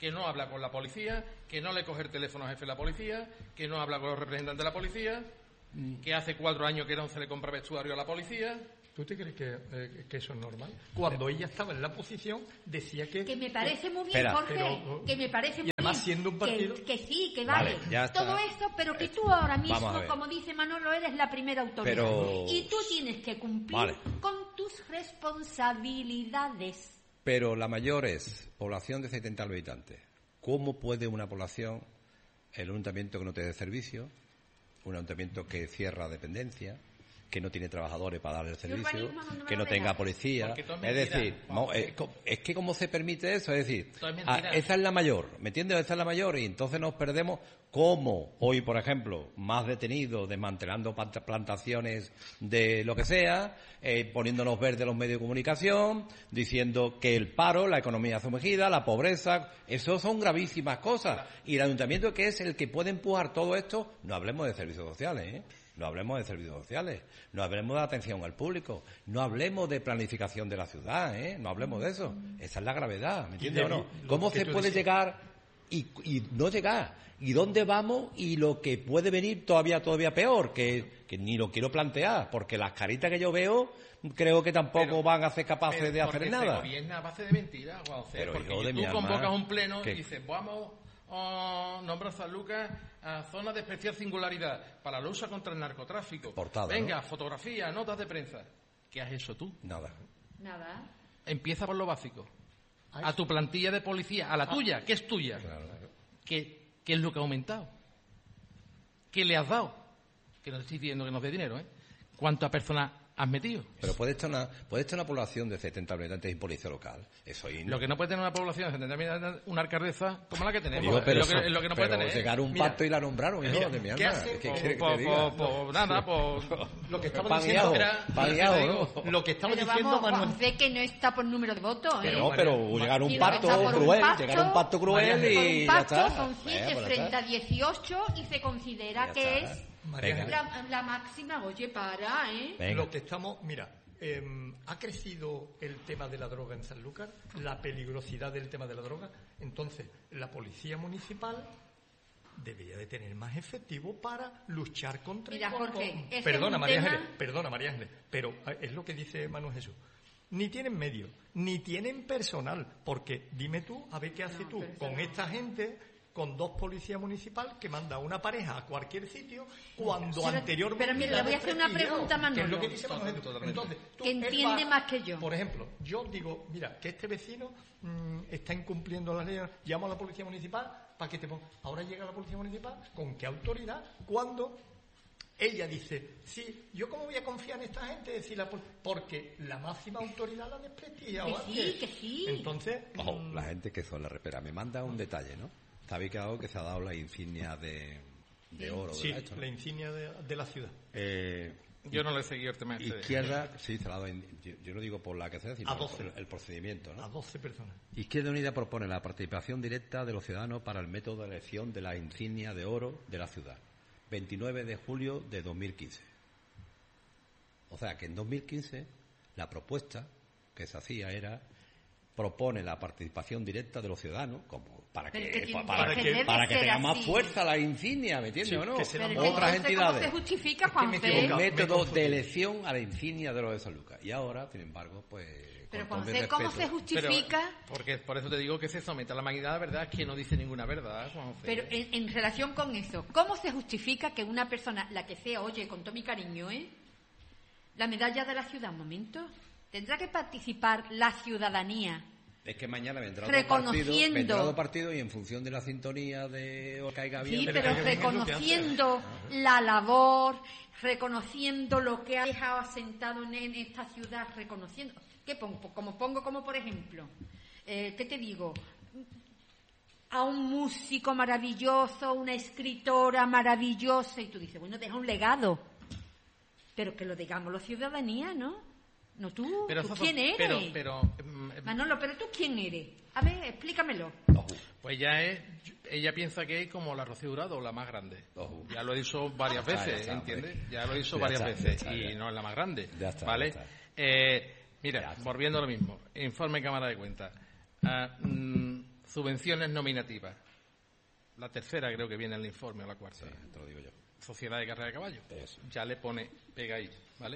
que no habla con la policía, que no le coge el teléfono al jefe de la policía, que no habla con los representantes de la policía, que hace cuatro años que no se le compra vestuario a la policía. ¿Tú te crees que, eh, que eso es normal? Cuando ella estaba en la posición, decía que... Que me parece muy bien, Espera. Jorge, Pero, que me parece y muy además bien. siendo un partido- Que, que sí, que vale. Vale, ya está. Todo eso, pero que tú ahora Vamos mismo, a ver. como dice Manolo, eres la primera autoridad. Pero- Y tú tienes que cumplir Vale. con tus responsabilidades. Pero la mayor es población de setenta habitantes. ¿Cómo puede una población, el ayuntamiento que no te dé servicio, un ayuntamiento que cierra dependencia, que no tiene trabajadores para dar el servicio, urbanismo no me que lo no deja. tenga policía? Porque todo es Es mentira. decir, no, eh, co- es que cómo se permite eso, es decir, Todo es ah, mentira. esa es la mayor, ¿me entiendes? Esa es la mayor y entonces nos perdemos como hoy, por ejemplo, más detenidos desmantelando plant- plantaciones de lo que sea, eh, poniéndonos verde los medios de comunicación, diciendo que el paro, la economía sumergida, la pobreza, eso son gravísimas cosas. Y el ayuntamiento, que es el que puede empujar todo esto, no hablemos de servicios sociales, ¿eh? No hablemos de servicios sociales, no hablemos de atención al público, no hablemos de planificación de la ciudad, ¿eh? No hablemos de eso. Esa es la gravedad, ¿me entiendes Y o de- no? lo ¿Cómo que se tú puede decías. llegar y, y no llegar? ¿Y dónde vamos? Y lo que puede venir todavía todavía peor, que, que ni lo quiero plantear, porque las caritas que yo veo creo que tampoco Pero- van a ser capaces Pero de hacer porque nada. Se gobierna a base de mentiras, Juan José, Pero, porque hijo de tú mi alma, convocas un pleno que- y dices, vamos a nombrar San Lucas a zona de especial singularidad para la lucha contra el narcotráfico. Portada, Venga, ¿no? fotografía, notas de prensa. ¿Qué has hecho tú? Nada. Nada. Empieza por lo básico. A tu plantilla de policía, a la tuya, que es tuya. ¿Qué, ¿Qué es lo que ha aumentado? ¿Qué le has dado? Que no te estoy pidiendo que nos dé dinero, ¿eh? ¿Cuántas personas has metido? Pero puede estar una, puede estar una población de setenta habitantes y policía local. Eso ahí Lo que no puede tener una población de setenta mil habitantes, una alcaldesa como la que tenemos. Digo, pero es, lo que, eso- es lo que no pero puede tener. llegar a un Mira, pacto y la nombraron, hijo mira, de mi ¿qué alma. hace? ¿Qué Pues, quiere que pues, te diga? pues, pues, nada, pues... Lo que estaba Pan y diciendo... ajo, era- pan y yo ajo, te ¿no? digo, Lo que estaba Pero diciendo vamos, Manuel... Juan, sé que no está por número de votos, ¿eh? Pero no, pero llegar a un Quiero pacto empezar por un cruel, pacto, llegar a un pacto cruel María, Por y un ya pacto está. son Eh, siete pues ya frente está. a dieciocho y se considera Ya que está. es María Venga. Ángeles, la, la máxima. Oye, para, ¿eh? Venga. Lo que estamos... Mira, eh, ha crecido el tema de la droga en Sanlúcar, la peligrosidad del tema de la droga. Entonces, la policía municipal debería de tener más efectivo para luchar contra... Mira, con- Jorge, con- ese es Perdona, un María tema- Ángeles, perdona, María Ángeles, pero eh, es lo que dice Manuel Jesús. Ni tienen medios, ni tienen personal, porque dime tú, a ver qué haces No, tú pero eso con no. esta gente, con dos policías municipales que manda una pareja a cualquier sitio, cuando Pero- anteriormente... pero mira, la le voy a hacer una desprestigiado, pregunta a que es Manolo. lo que dice Manuel Jesús. Totalmente. Entonces, tú, Que él entiende va- más que yo. Por ejemplo, yo digo, mira, que este vecino mm, está incumpliendo las leyes, llamo a la policía municipal para que te ponga... Ahora llega la policía municipal, ¿con qué autoridad? Cuando ella dice, sí, ¿yo cómo voy a confiar en esta gente? Si la pol- porque la máxima autoridad la desprestigia. Que sí, que sí. Entonces, Ojo, mm, la gente que son la repera. Me manda un detalle, ¿no? Está ubicado que se ha dado la insignia de, de oro. sí, ¿verdad? Esto, ¿no? la insignia de, de la ciudad. Eh, Yo no le he seguido el tema este de- izquierda, sí, se la ha dado. in- Yo, yo no digo por la que sea, sino A doce. el, el procedimiento, ¿no? A doce personas. Izquierda Unida propone la participación directa de los ciudadanos para el método de elección de la insignia de oro de la ciudad. veintinueve de julio de dos mil quince. O sea que en dos mil quince la propuesta que se hacía era propone la participación directa de los ciudadanos como para que, Pero que tiene- para, que que, debe para que ser tenga más así. fuerza la insignia, ¿me entiendes Sí, o no? que se la- Pero Otras entonces, ¿cómo entidades. se justifica, Es que me Juanfe? equivoco. El Me método confundí. de elección a la insignia de los de San Lucas. Y ahora, sin embargo, pues... Pero, con todo el Juanfe, ¿cómo respeto- se justifica? Pero, porque por eso te digo que se somete a la magnidad, la verdad es que no dice ninguna verdad, Juan José. Pero en, en relación con eso, ¿cómo se justifica que una persona, la que sea, oye, con todo mi cariño, ¿eh? La medalla de la ciudad, un momento, tendrá que participar la ciudadanía. Es que mañana vendrá otro partido, Reconociendo. vendrá otro partido y en función de la sintonía de o caiga bien... Sí, Pero pero es lo que hace. reconociendo la labor, reconociendo lo que ha dejado asentado en, en esta ciudad, reconociendo. ¿Qué pongo? Como pongo, como por ejemplo, eh, ¿qué te digo? A un músico maravilloso, una escritora maravillosa, y tú dices, bueno, deja un legado. Pero que lo digamos la ciudadanía, ¿no? No tú, Pero ¿tú eso- quién eres? Pero, pero, mm, Manolo, pero tú quién eres. A ver, explícamelo. Ojo, pues ya es, ella piensa que es como la Rocío Jurado, la más grande. ojo. Ya lo he dicho varias Ya está, veces, ya está, ¿entiendes? hombre. Ya lo he dicho Ya varias está, ya veces está, y ya. no es la más grande, Ya está, ¿vale? ya está. Eh, mira, Ya está. volviendo a lo mismo, informe Cámara de Cuentas. Ah, mm, subvenciones nominativas. La tercera creo que viene en el informe, o la cuarta. Sí, te lo digo yo. Sociedad de carrera de caballo. Eso. Ya le pone, pega ahí, ¿vale?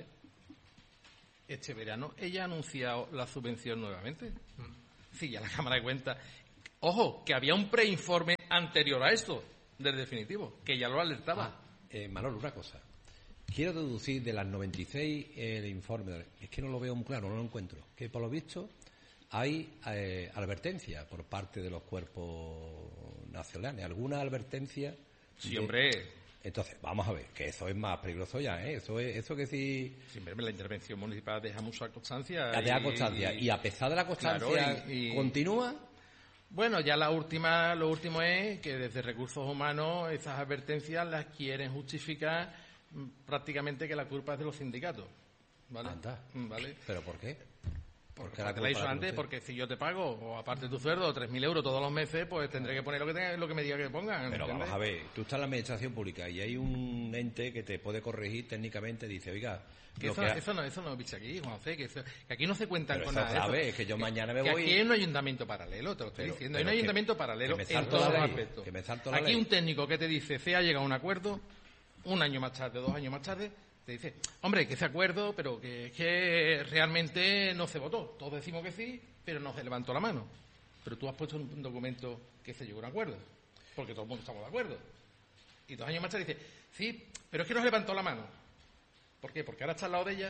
Este verano ella ha anunciado la subvención nuevamente. Sí, ya la Cámara de Cuentas. Ojo, que había un preinforme anterior a esto, del definitivo, que ya lo alertaba. Ah, eh, Manolo, una cosa. Quiero deducir de las noventa y seis el informe, es que no lo veo muy claro, no lo encuentro, que por lo visto hay eh, advertencia por parte de los cuerpos nacionales, alguna advertencia. Sí, de... hombre. Entonces, vamos a ver, que eso es más peligroso ya, ¿eh? Eso es, eso que si... Siempre la intervención municipal deja mucha constancia. Deja constancia, y a pesar de la constancia, claro, y, y... ¿continúa? Bueno, ya la última, lo último es que desde Recursos Humanos esas advertencias las quieren justificar prácticamente que la culpa es de los sindicatos, ¿vale? Anda. ¿Vale? ¿Pero por qué? Porque la te la he dicho antes, porque si yo te pago, o aparte de tu sueldo, tres mil euros todos los meses, pues tendré que poner lo que tenga, lo que me diga que pongan. Pero ¿entiendes? vamos a ver, tú estás en la administración pública y hay un ente que te puede corregir técnicamente, dice, oiga... Que eso, que... eso no, eso no, bicho, aquí, Juan José, que, eso, que aquí no se cuentan pero con eso nada. Sabes, eso, es que yo mañana me que voy... Aquí hay un ayuntamiento paralelo, te lo estoy pero, diciendo, pero hay un que, ayuntamiento paralelo en todos los aspectos. Que me salto la aquí ley. Un técnico que te dice, se ha llegado a un acuerdo, un año más tarde, dos años más tarde, te dice, hombre, que ese acuerdo, pero que es que realmente no se votó. Todos decimos que sí, pero no se levantó la mano. Pero tú has puesto un documento que se llegó a un acuerdo, porque todo el mundo estamos de acuerdo. Y dos años más tarde dice, sí, pero es que no se levantó la mano. ¿Por qué? Porque ahora está al lado de ella.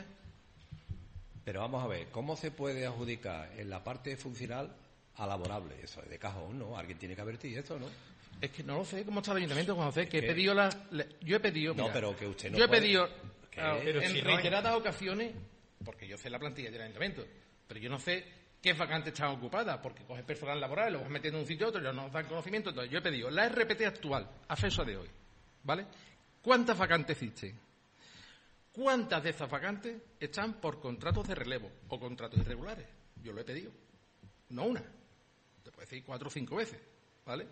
Pero vamos a ver, ¿cómo se puede adjudicar en la parte funcional a laborable? Eso es de cajón, ¿no? Alguien tiene que advertir eso, ¿no? Es que no lo sé cómo está el ayuntamiento, Juan José, que he ¿Qué? pedido la... Le, yo he pedido... No, mira, pero que usted no Yo he puede... pedido, ¿Qué? ah, Pero en si no hay- reiteradas ocasiones, porque yo sé la plantilla del ayuntamiento, pero yo no sé qué vacantes están ocupadas, porque coges personal laboral, lo vas metiendo en un sitio a otro, y no nos dan conocimiento. Entonces yo he pedido la R P T actual, a fecha de hoy, ¿vale? ¿Cuántas vacantes existen? ¿Cuántas de esas vacantes están por contratos de relevo o contratos irregulares? Yo lo he pedido. No una. Te puedo decir cuatro o cinco veces, ¿vale?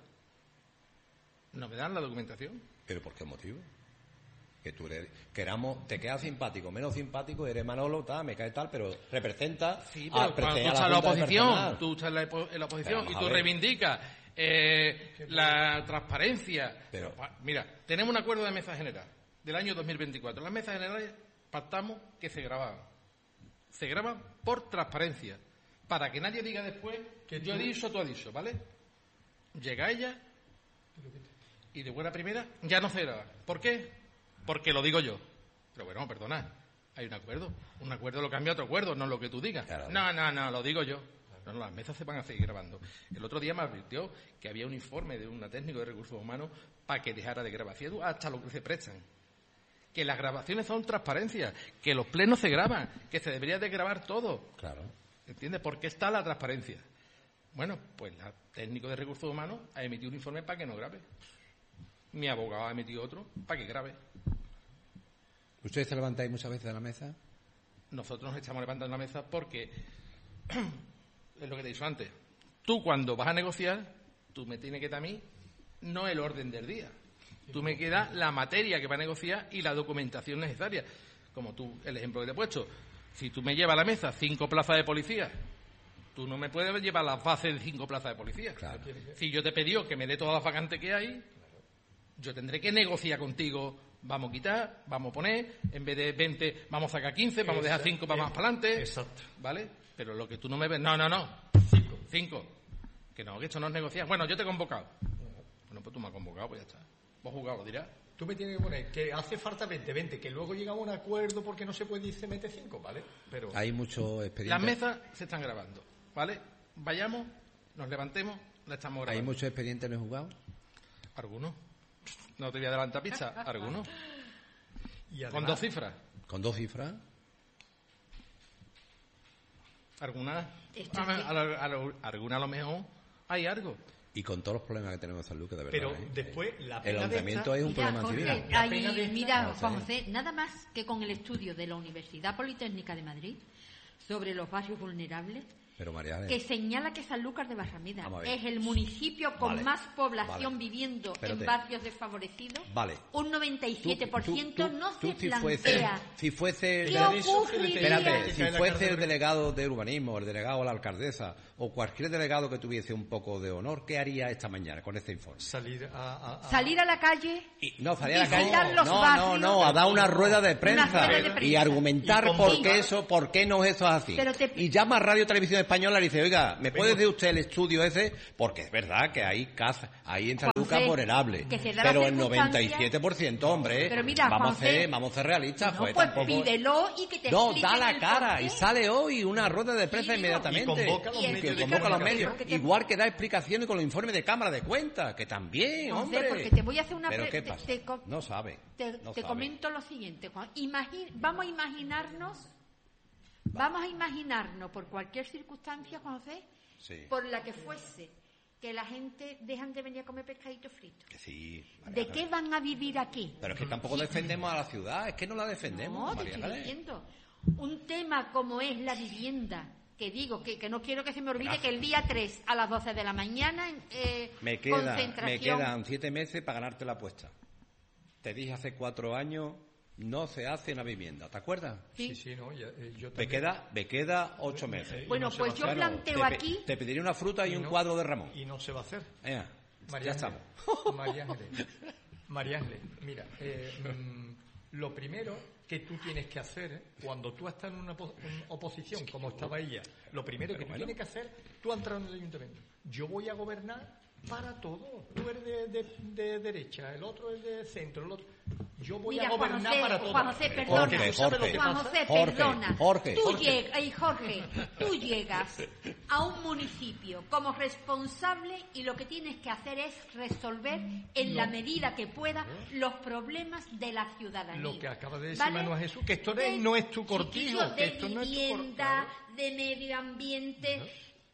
No me dan la documentación. ¿Pero por qué motivo? Que tú eres... Queramos, te quedas simpático, menos simpático, eres Manolo, tal, me cae tal, pero representa... Sí, pero a, cuando tú a estás en la Junta de oposición, Personal. tú estás en la, epo- en la oposición Pero y vamos tú a ver. reivindicas eh, la transparencia. Pero- Mira, tenemos un acuerdo de mesa general del año dos mil veinticuatro. Las mesas generales pactamos que se grababan. Se graban por transparencia, para que nadie diga después que yo he dicho, tú has dicho, ¿vale? Llega ella y de buena primera ya no se graba. ¿Por qué? Porque lo digo yo. Pero bueno, perdona, hay un acuerdo. Un acuerdo lo cambia otro acuerdo, no lo que tú digas. Claro. No, no, no, lo digo yo. No, no, las mesas se van a seguir grabando. El otro día me advirtió que había un informe de una técnico de recursos humanos para que dejara de grabación hasta lo que se prestan. Que las grabaciones son transparencia, que los plenos se graban, que se debería de grabar todo. Claro. ¿Entiendes? Porque está la transparencia. Bueno, pues la técnico de recursos humanos ha emitido un informe para que no grabe. Mi abogado ha emitido otro para que grabe. ¿Ustedes se levantáis muchas veces de la mesa? Nosotros nos estamos levantando la mesa porque, es lo que te he dicho antes, tú cuando vas a negociar, tú me tienes que dar a mí no el orden del día. Tú me quedas la materia que va a negociar y la documentación necesaria. Como tú, el ejemplo que te he puesto. Si tú me llevas a la mesa cinco plazas de policía, tú no me puedes llevar las bases de cinco plazas de policía. Claro. Si yo te he pedido que me dé todas las vacantes que hay, yo tendré que negociar contigo. Vamos a quitar, vamos a poner, en vez de veinte, vamos a sacar quince, vamos a dejar cinco para más para adelante. Exacto. ¿Vale? Pero lo que tú no me ves, no, no, no. Cinco. Cinco. Que no, que esto no es negociar. Bueno, yo te he convocado. Bueno, pues tú me has convocado, pues ya está. Vos jugado, lo dirás. Tú me tienes que poner que hace falta veinte, veinte, que luego llegamos a un acuerdo porque no se puede y se mete cinco, ¿vale? Pero Hay muchos Las expedientes... mesas se están grabando, ¿vale? Vayamos, nos levantemos, la estamos ¿Hay grabando. muchos expedientes en el juzgado? ¿Algunos? No te voy a adelantar pizza. ¿Algunos? y Con además, dos cifras. ¿Con dos cifras? ¿Algunas? Esto A, es que- a, lo- a lo- alguna a lo mejor hay algo. Y con todos los problemas que tenemos en San Lucas, de verdad. pero ¿eh? después la El pena de ayuntamiento esta- es un Mira, problema Jorge, civil. La ahí- pena de esta- mira, no sé. Juan José, nada más que con el estudio de la Universidad Politécnica de Madrid sobre los barrios vulnerables, Pero María, que señala que Sanlúcar de Barrameda Vamos a ver. es el municipio con Vale, más población vale. viviendo Espérate. en barrios desfavorecidos. Vale. Un noventa y siete por ciento Tú- tú- no tú se si plantea. fuese, si fuese, ¿Qué ocurriría? espérate, Que si cae la fuese cárcel. el delegado de urbanismo, el delegado o la alcaldesa, o cualquier delegado que tuviese un poco de honor, ¿qué haría esta mañana con este informe? Salir a, a- a- Salir a la calle. Y, no, salir a la calle. Visitar los No, no, barrios. no, a dar una rueda de prensa, Una rueda de prensa. y argumentar Y por convocar. qué eso, por qué no eso es así. Pero te- Y llama a Radio Televisión Española y le dice, oiga, ¿me puede Venga. decir usted el estudio ese? Porque es verdad que hay caza, hay en San Juanfe, Lucas vulnerable. que se da la Pero el circunstancia- noventa y siete por ciento, hombre, Pero mira, vamos, a Juanfe, ser, vamos a ser realistas. No, pues, pues tampoco... pídelo y que te No, expliquen da la el cara porqué. y sale hoy una rueda de prensa Sí, digo, inmediatamente. y convoca a los Y el- medios que de convoca a los comunicación. medios. Porque te- Igual que da explicaciones con los informes de Cámara de Cuentas, que también, No sé, hombre. porque te voy a hacer una ¿Pero pre- qué te- pasa? te co- No sabe. Te, no te sabe. comento lo siguiente, Juan. Imagi- vamos a imaginarnos, vamos a imaginarnos por cualquier circunstancia, Juan José, Sí. por la que fuese, que la gente dejan de venir a comer pescadito frito. Que sí. ¿De María qué van a vivir aquí? Pero es que tampoco defendemos a la ciudad, es que no la defendemos, No, te María estoy José. diciendo. Un tema como es la vivienda, que digo, que, que no quiero que se me olvide que el día tres a las doce de la mañana, eh, Me, queda, me concentración. quedan siete meses para ganarte la apuesta. Te dije hace cuatro años, no se hace una vivienda, ¿te acuerdas? Sí. Sí, sí, no, ya, eh, yo Me también. queda, me queda ocho meses. Bueno, no se pues va a yo hacer. planteo te, pe- aquí... te pediría una fruta y, Y un no- cuadro de Ramón. Y no se va a hacer. Venga, María ya Ángeles, estamos. María Ángeles, María Ángeles, mira, eh, mm, lo primero que tú tienes que hacer, ¿eh? cuando tú estás en una opo- en oposición, como estaba ella, lo primero que tú bueno. tienes que hacer, tú has entrado en el ayuntamiento. Yo voy a gobernar para todo. Tú eres de, de- de derecha, el otro es de centro, el otro. Yo voy Mira, a Juan gobernar José, para todo. Juan José, Jorge, perdona. Jorge, ¿Tú sabes lo que Juan pasa? José, Jorge, perdona. Jorge. Tú Jorge. llegas, ey, Jorge, tú llegas a un municipio como responsable y lo que tienes que hacer es resolver en la medida que pueda los problemas de la ciudadanía. Lo que acaba de decir ¿Vale? Manuel Jesús, que esto De- no es tu chiquillo, cortijo, de que esto no es tu cor- vivienda, de medio ambiente,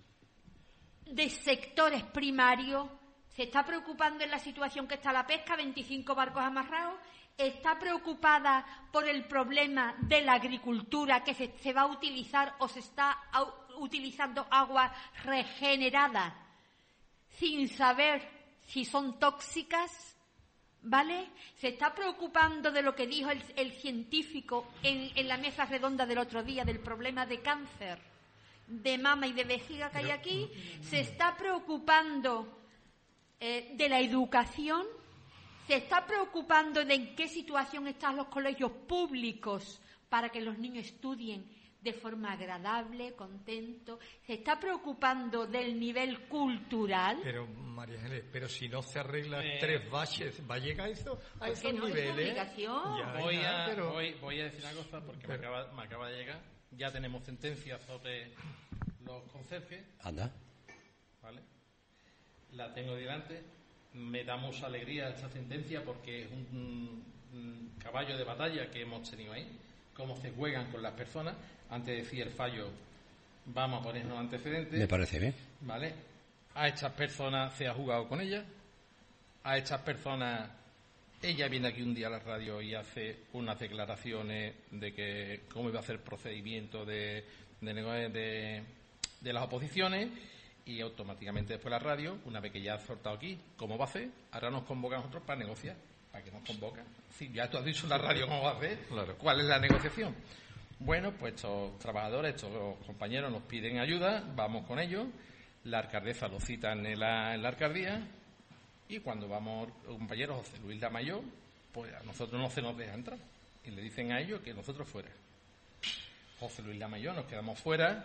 de sectores primarios. Se está preocupando en la situación que está la pesca, veinticinco barcos amarrados. Está preocupada por el problema de la agricultura, que se, se va a utilizar o se está au- utilizando agua regenerada sin saber si son tóxicas, ¿vale? Se está preocupando de lo que dijo el, el científico en, en la mesa redonda del otro día, del problema de cáncer de mama y de vejiga que hay aquí. Se está preocupando eh, de la educación. Se está preocupando de en qué situación están los colegios públicos para que los niños estudien de forma agradable, contento. Se está preocupando del nivel cultural. Pero, María Ángeles, pero si no se arreglan Eh, tres baches, ¿va a llegar a eso, a Porque esos no es niveles? obligación. Ya, Voy ya, a, pero- voy, voy a decir una cosa porque me, Pero- acaba, me acaba de llegar. Ya tenemos sentencia sobre los conserjes, Anda. ¿vale? La tengo delante. Me da mucha alegría esta sentencia porque es un, un caballo de batalla que hemos tenido ahí. Cómo se juegan con las personas. Antes de decir el fallo, vamos a ponernos antecedentes. Me parece bien. ¿Vale? A estas personas se ha jugado con ellas. A estas personas, ella viene aquí un día a la radio y hace unas declaraciones de que cómo iba a ser el procedimiento de, de, nego- de, de las oposiciones, y automáticamente después la radio, una vez que ya ha soltado aquí, ¿cómo va a hacer? Ahora nos convoca a nosotros para negociar. ¿Para qué nos convocan? Sí, ya tú has dicho en la radio cómo va a hacer. Claro. ¿Cuál es la negociación? Bueno, pues estos trabajadores, estos compañeros nos piden ayuda, vamos con ellos, la alcaldesa lo cita en la, en la alcaldía, y cuando vamos, el compañero José Luis Lamayor, pues a nosotros no se nos deja entrar, y le dicen a ellos que nosotros fuera. José Luis Lamayor, nos quedamos fuera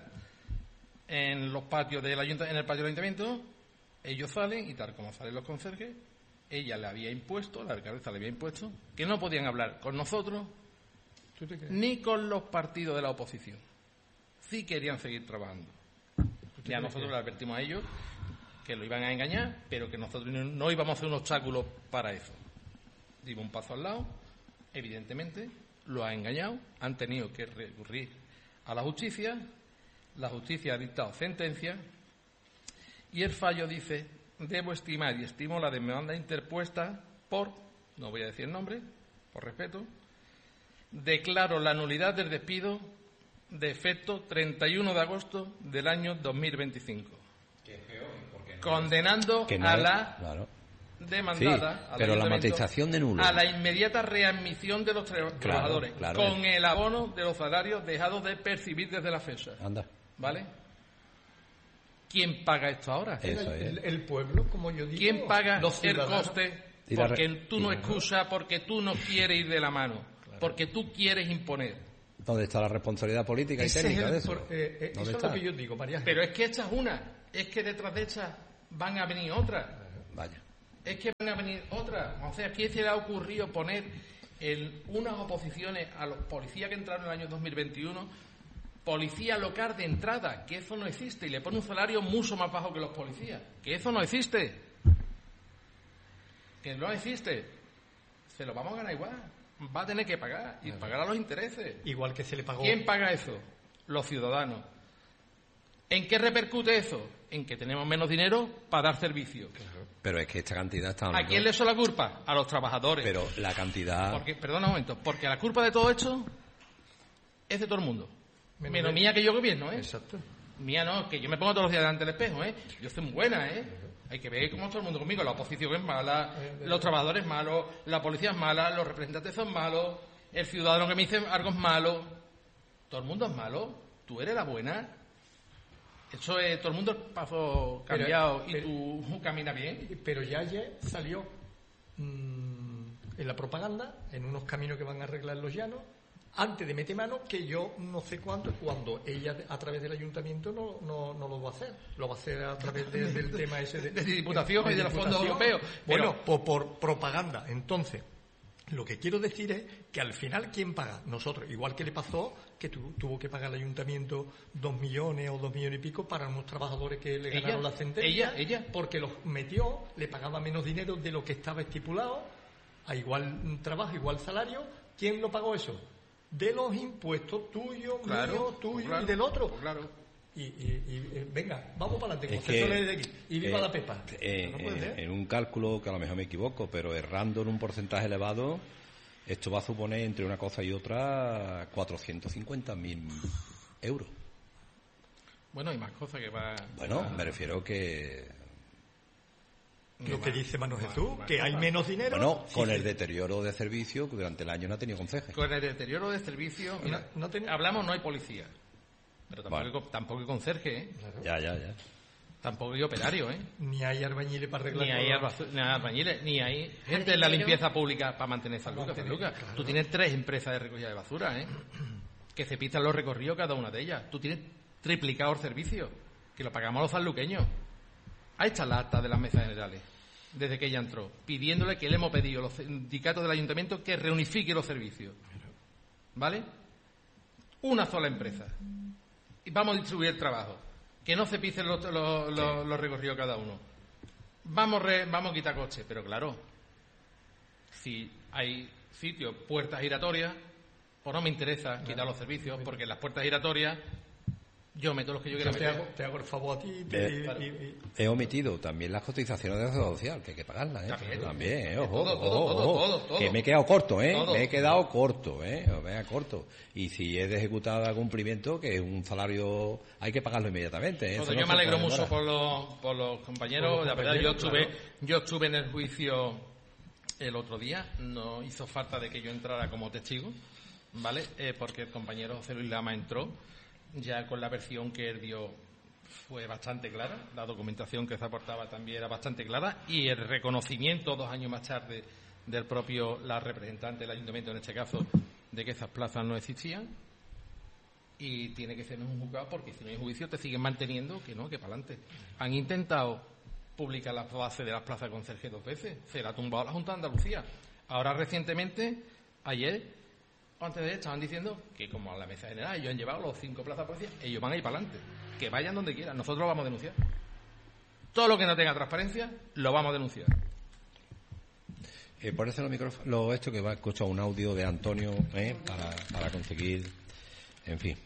en los patios del ayuntamiento, en el patio del ayuntamiento, ellos salen, y tal como salen los conserjes, ella le había impuesto, la alcaldesa le había impuesto, que no podían hablar con nosotros ¿Tú te crees? ni con los partidos de la oposición. Sí querían seguir trabajando. Ya nosotros le advertimos a ellos que lo iban a engañar, pero que nosotros no, no íbamos a hacer un obstáculo para eso. Dimos un paso al lado, evidentemente, lo han engañado, han tenido que recurrir a la justicia, la justicia ha dictado sentencia, y el fallo dice: debo estimar y estimo la demanda interpuesta por, no voy a decir el nombre, por respeto, declaro la nulidad del despido de efecto treinta y uno de agosto del año dos mil veinticinco. Que es peor, porque no condenando que no a es, la claro. demandada, sí, pero la matización de nulo, a la inmediata readmisión de los tra- claro, trabajadores, claro. con el abono de los salarios dejados de percibir desde la fecha. Anda. ¿Vale? ¿Quién paga esto ahora? Eso es. El, el pueblo, como yo digo. ¿Quién paga los el ciudadanos. coste? Y la Porque re- tú no y- excusas, porque tú no quieres ir de la mano, porque tú quieres imponer. ¿Dónde está la responsabilidad política y Ese técnica es el de eso? por- eh, eh, ¿Dónde eso es está? lo que yo digo, María. Pero es que esta es una, es que detrás de esta van a venir otras. Vaya. Es que van a venir otras. O sea, ¿quién se le ha ocurrido poner en unas oposiciones a los policías que entraron en el año dos mil veintiuno, policía local de entrada, que eso no existe, y le pone un salario mucho más bajo que los policías? Que eso no existe. Que no existe. Se lo vamos a ganar igual. Va a tener que pagar, y pagar a los intereses. Igual que se le pagó. ¿Quién paga eso? Los ciudadanos. ¿En qué repercute eso? En que tenemos menos dinero para dar servicio. Pero es que esta cantidad está ¿A hablando- quién le echa la culpa? A los trabajadores. Pero la cantidad... Porque, perdona un momento, porque la culpa de todo esto es de todo el mundo. Menos Menos de- mía, que yo gobierno, ¿eh? Exacto. Mía no, que yo me pongo todos los días delante del espejo, ¿eh? Yo soy muy buena, ¿eh? Hay que ver cómo está todo el mundo conmigo. La oposición es mala, los trabajadores malos, la policía es mala, los representantes son malos, el ciudadano que me dice algo es malo. Todo el mundo es malo. Tú eres la buena. Eso es, todo el mundo es paso cambiado Pero- y tú caminas bien. Pero ya ayer salió mmm, en la propaganda, en unos caminos que van a arreglar los llanos, antes de meter mano, que yo no sé cuándo, cuando ella a través del ayuntamiento no, no, no lo va a hacer. Lo va a hacer a través de- del tema ese de, De Diputación y de los fondos Diputación. europeos. Bueno, Pero- por, por propaganda. Entonces, lo que quiero decir es que al final, ¿quién paga? Nosotros. Igual que le pasó que tu- tuvo que pagar el ayuntamiento dos millones o dos millones y pico para unos trabajadores que le Ella, ganaron la sentencia. ella, ella. Porque los metió, le pagaba menos dinero de lo que estaba estipulado, a igual mm, trabajo, igual salario. ¿Quién lo pagó eso? De los impuestos tuyos, Claro, míos, tuyo claro, y del otro. pues claro. Y, y- y, eh, venga, vamos para adelante, Es como se que, suele decir aquí. Y viva eh, la Pepa. eh, No puede eh, ser. en un cálculo que a lo mejor me equivoco, pero errando en un porcentaje elevado, esto va a suponer entre una cosa y otra cuatrocientos cincuenta mil euros. Bueno, hay más cosas que va... Bueno, va- me refiero que... Lo que dice Mano más- Jesús, más que hay cosas. menos dinero. Bueno, sí, con sí. el deterioro de servicio que durante el año no ha tenido conceje. Con el deterioro de servicio, mira, No- no tenía- hablamos, no hay policía. Pero tampoco, Bueno. hay, co- tampoco hay conserje, ¿eh? Ya, ya, ya. Tampoco hay operario, ¿eh? Ni hay albañiles para arreglar. Ni hay, todo. albazu- ni hay albañiles, ni hay gente en la Jardinero. limpieza pública para mantener San Lucas. mantener, San Lucas. claro. Tú tienes tres empresas de recogida de basura, ¿eh? Que se pistan los recorridos cada una de ellas. Tú tienes triplicado el servicio, que lo pagamos los sanluqueños. Ahí está la acta de las mesas generales, desde que ella entró, pidiéndole que le hemos pedido a los sindicatos del ayuntamiento que reunifique los servicios. ¿Vale? Una sola empresa. Y vamos a distribuir el trabajo. Que no se pisen los, los, los- los recorridos cada uno. Vamos, re- vamos a quitar coches, pero claro, si hay sitios, puertas giratorias, pues no me interesa quitar los servicios, porque en las puertas giratorias yo meto los que yo Yo quiera te, meter. hago, te hago el favor a ti y, te- Eh, y- claro. y- y- He omitido también las cotizaciones de seguridad social, que hay que pagarlas, ¿eh? También. También, ¿eh? Ojo, Todo, todo, ojo, todo, ojo. todo, todo. Que me he quedado corto, ¿eh? Todo. Me he quedado corto, ¿eh? Me he quedado corto. Y si es de ejecutada a cumplimiento, que es un salario, hay que pagarlo inmediatamente, ¿eh? Todo, Eso no yo se me alegro puede mucho demorar. por los, por los compañeros. Por los La verdad, yo compañeros, estuve, yo estuve en el juicio el otro día. No hizo falta de que yo entrara como testigo, ¿vale? Eh, porque el compañero José Luis Lama entró ya con la versión que él dio. Fue bastante clara, la documentación que se aportaba también era bastante clara y el reconocimiento dos años más tarde del propio, la representante del ayuntamiento en este caso, de que esas plazas no existían y tiene que ser en un juzgado porque si no hay juicio te siguen manteniendo que no, que para adelante. Han intentado publicar las bases de las plazas de conserje dos veces, se la ha tumbado la Junta de Andalucía. Ahora recientemente, ayer, antes de ayer, estaban diciendo que como a la mesa general ellos han llevado los cinco plazas policía, ellos van a ir para adelante. Que vayan donde quieran, nosotros lo vamos a denunciar. Todo lo que no tenga transparencia, lo vamos a denunciar. Eh, por eso los micrófonos, lo esto que va a escuchar un audio de Antonio, ¿eh? Para, para conseguir, en fin.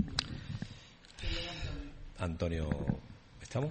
Antonio, ¿estamos?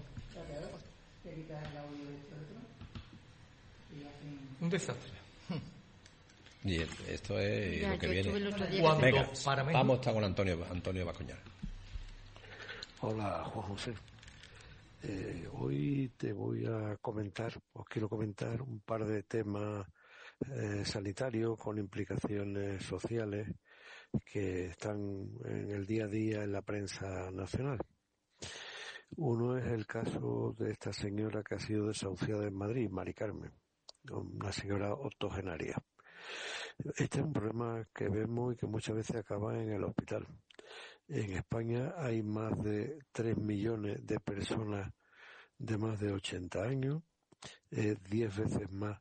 un desastre. Y el- esto es Ya, lo que yo estuve el viene. otro día Cuando que- Venga, para mí- vamos a estar con Antonio, Antonio Bascoñar. Hola, Juan José. Eh, hoy te voy a comentar, os quiero comentar un par de temas eh, sanitarios con implicaciones sociales que están en el día a día en la prensa nacional. Uno es el caso de esta señora que ha sido desahuciada en Madrid, Mari Carmen, una señora octogenaria. Este es un problema que vemos y que muchas veces acaba en el hospital. En España hay más de tres millones de personas de más de ochenta años, eh, diez veces más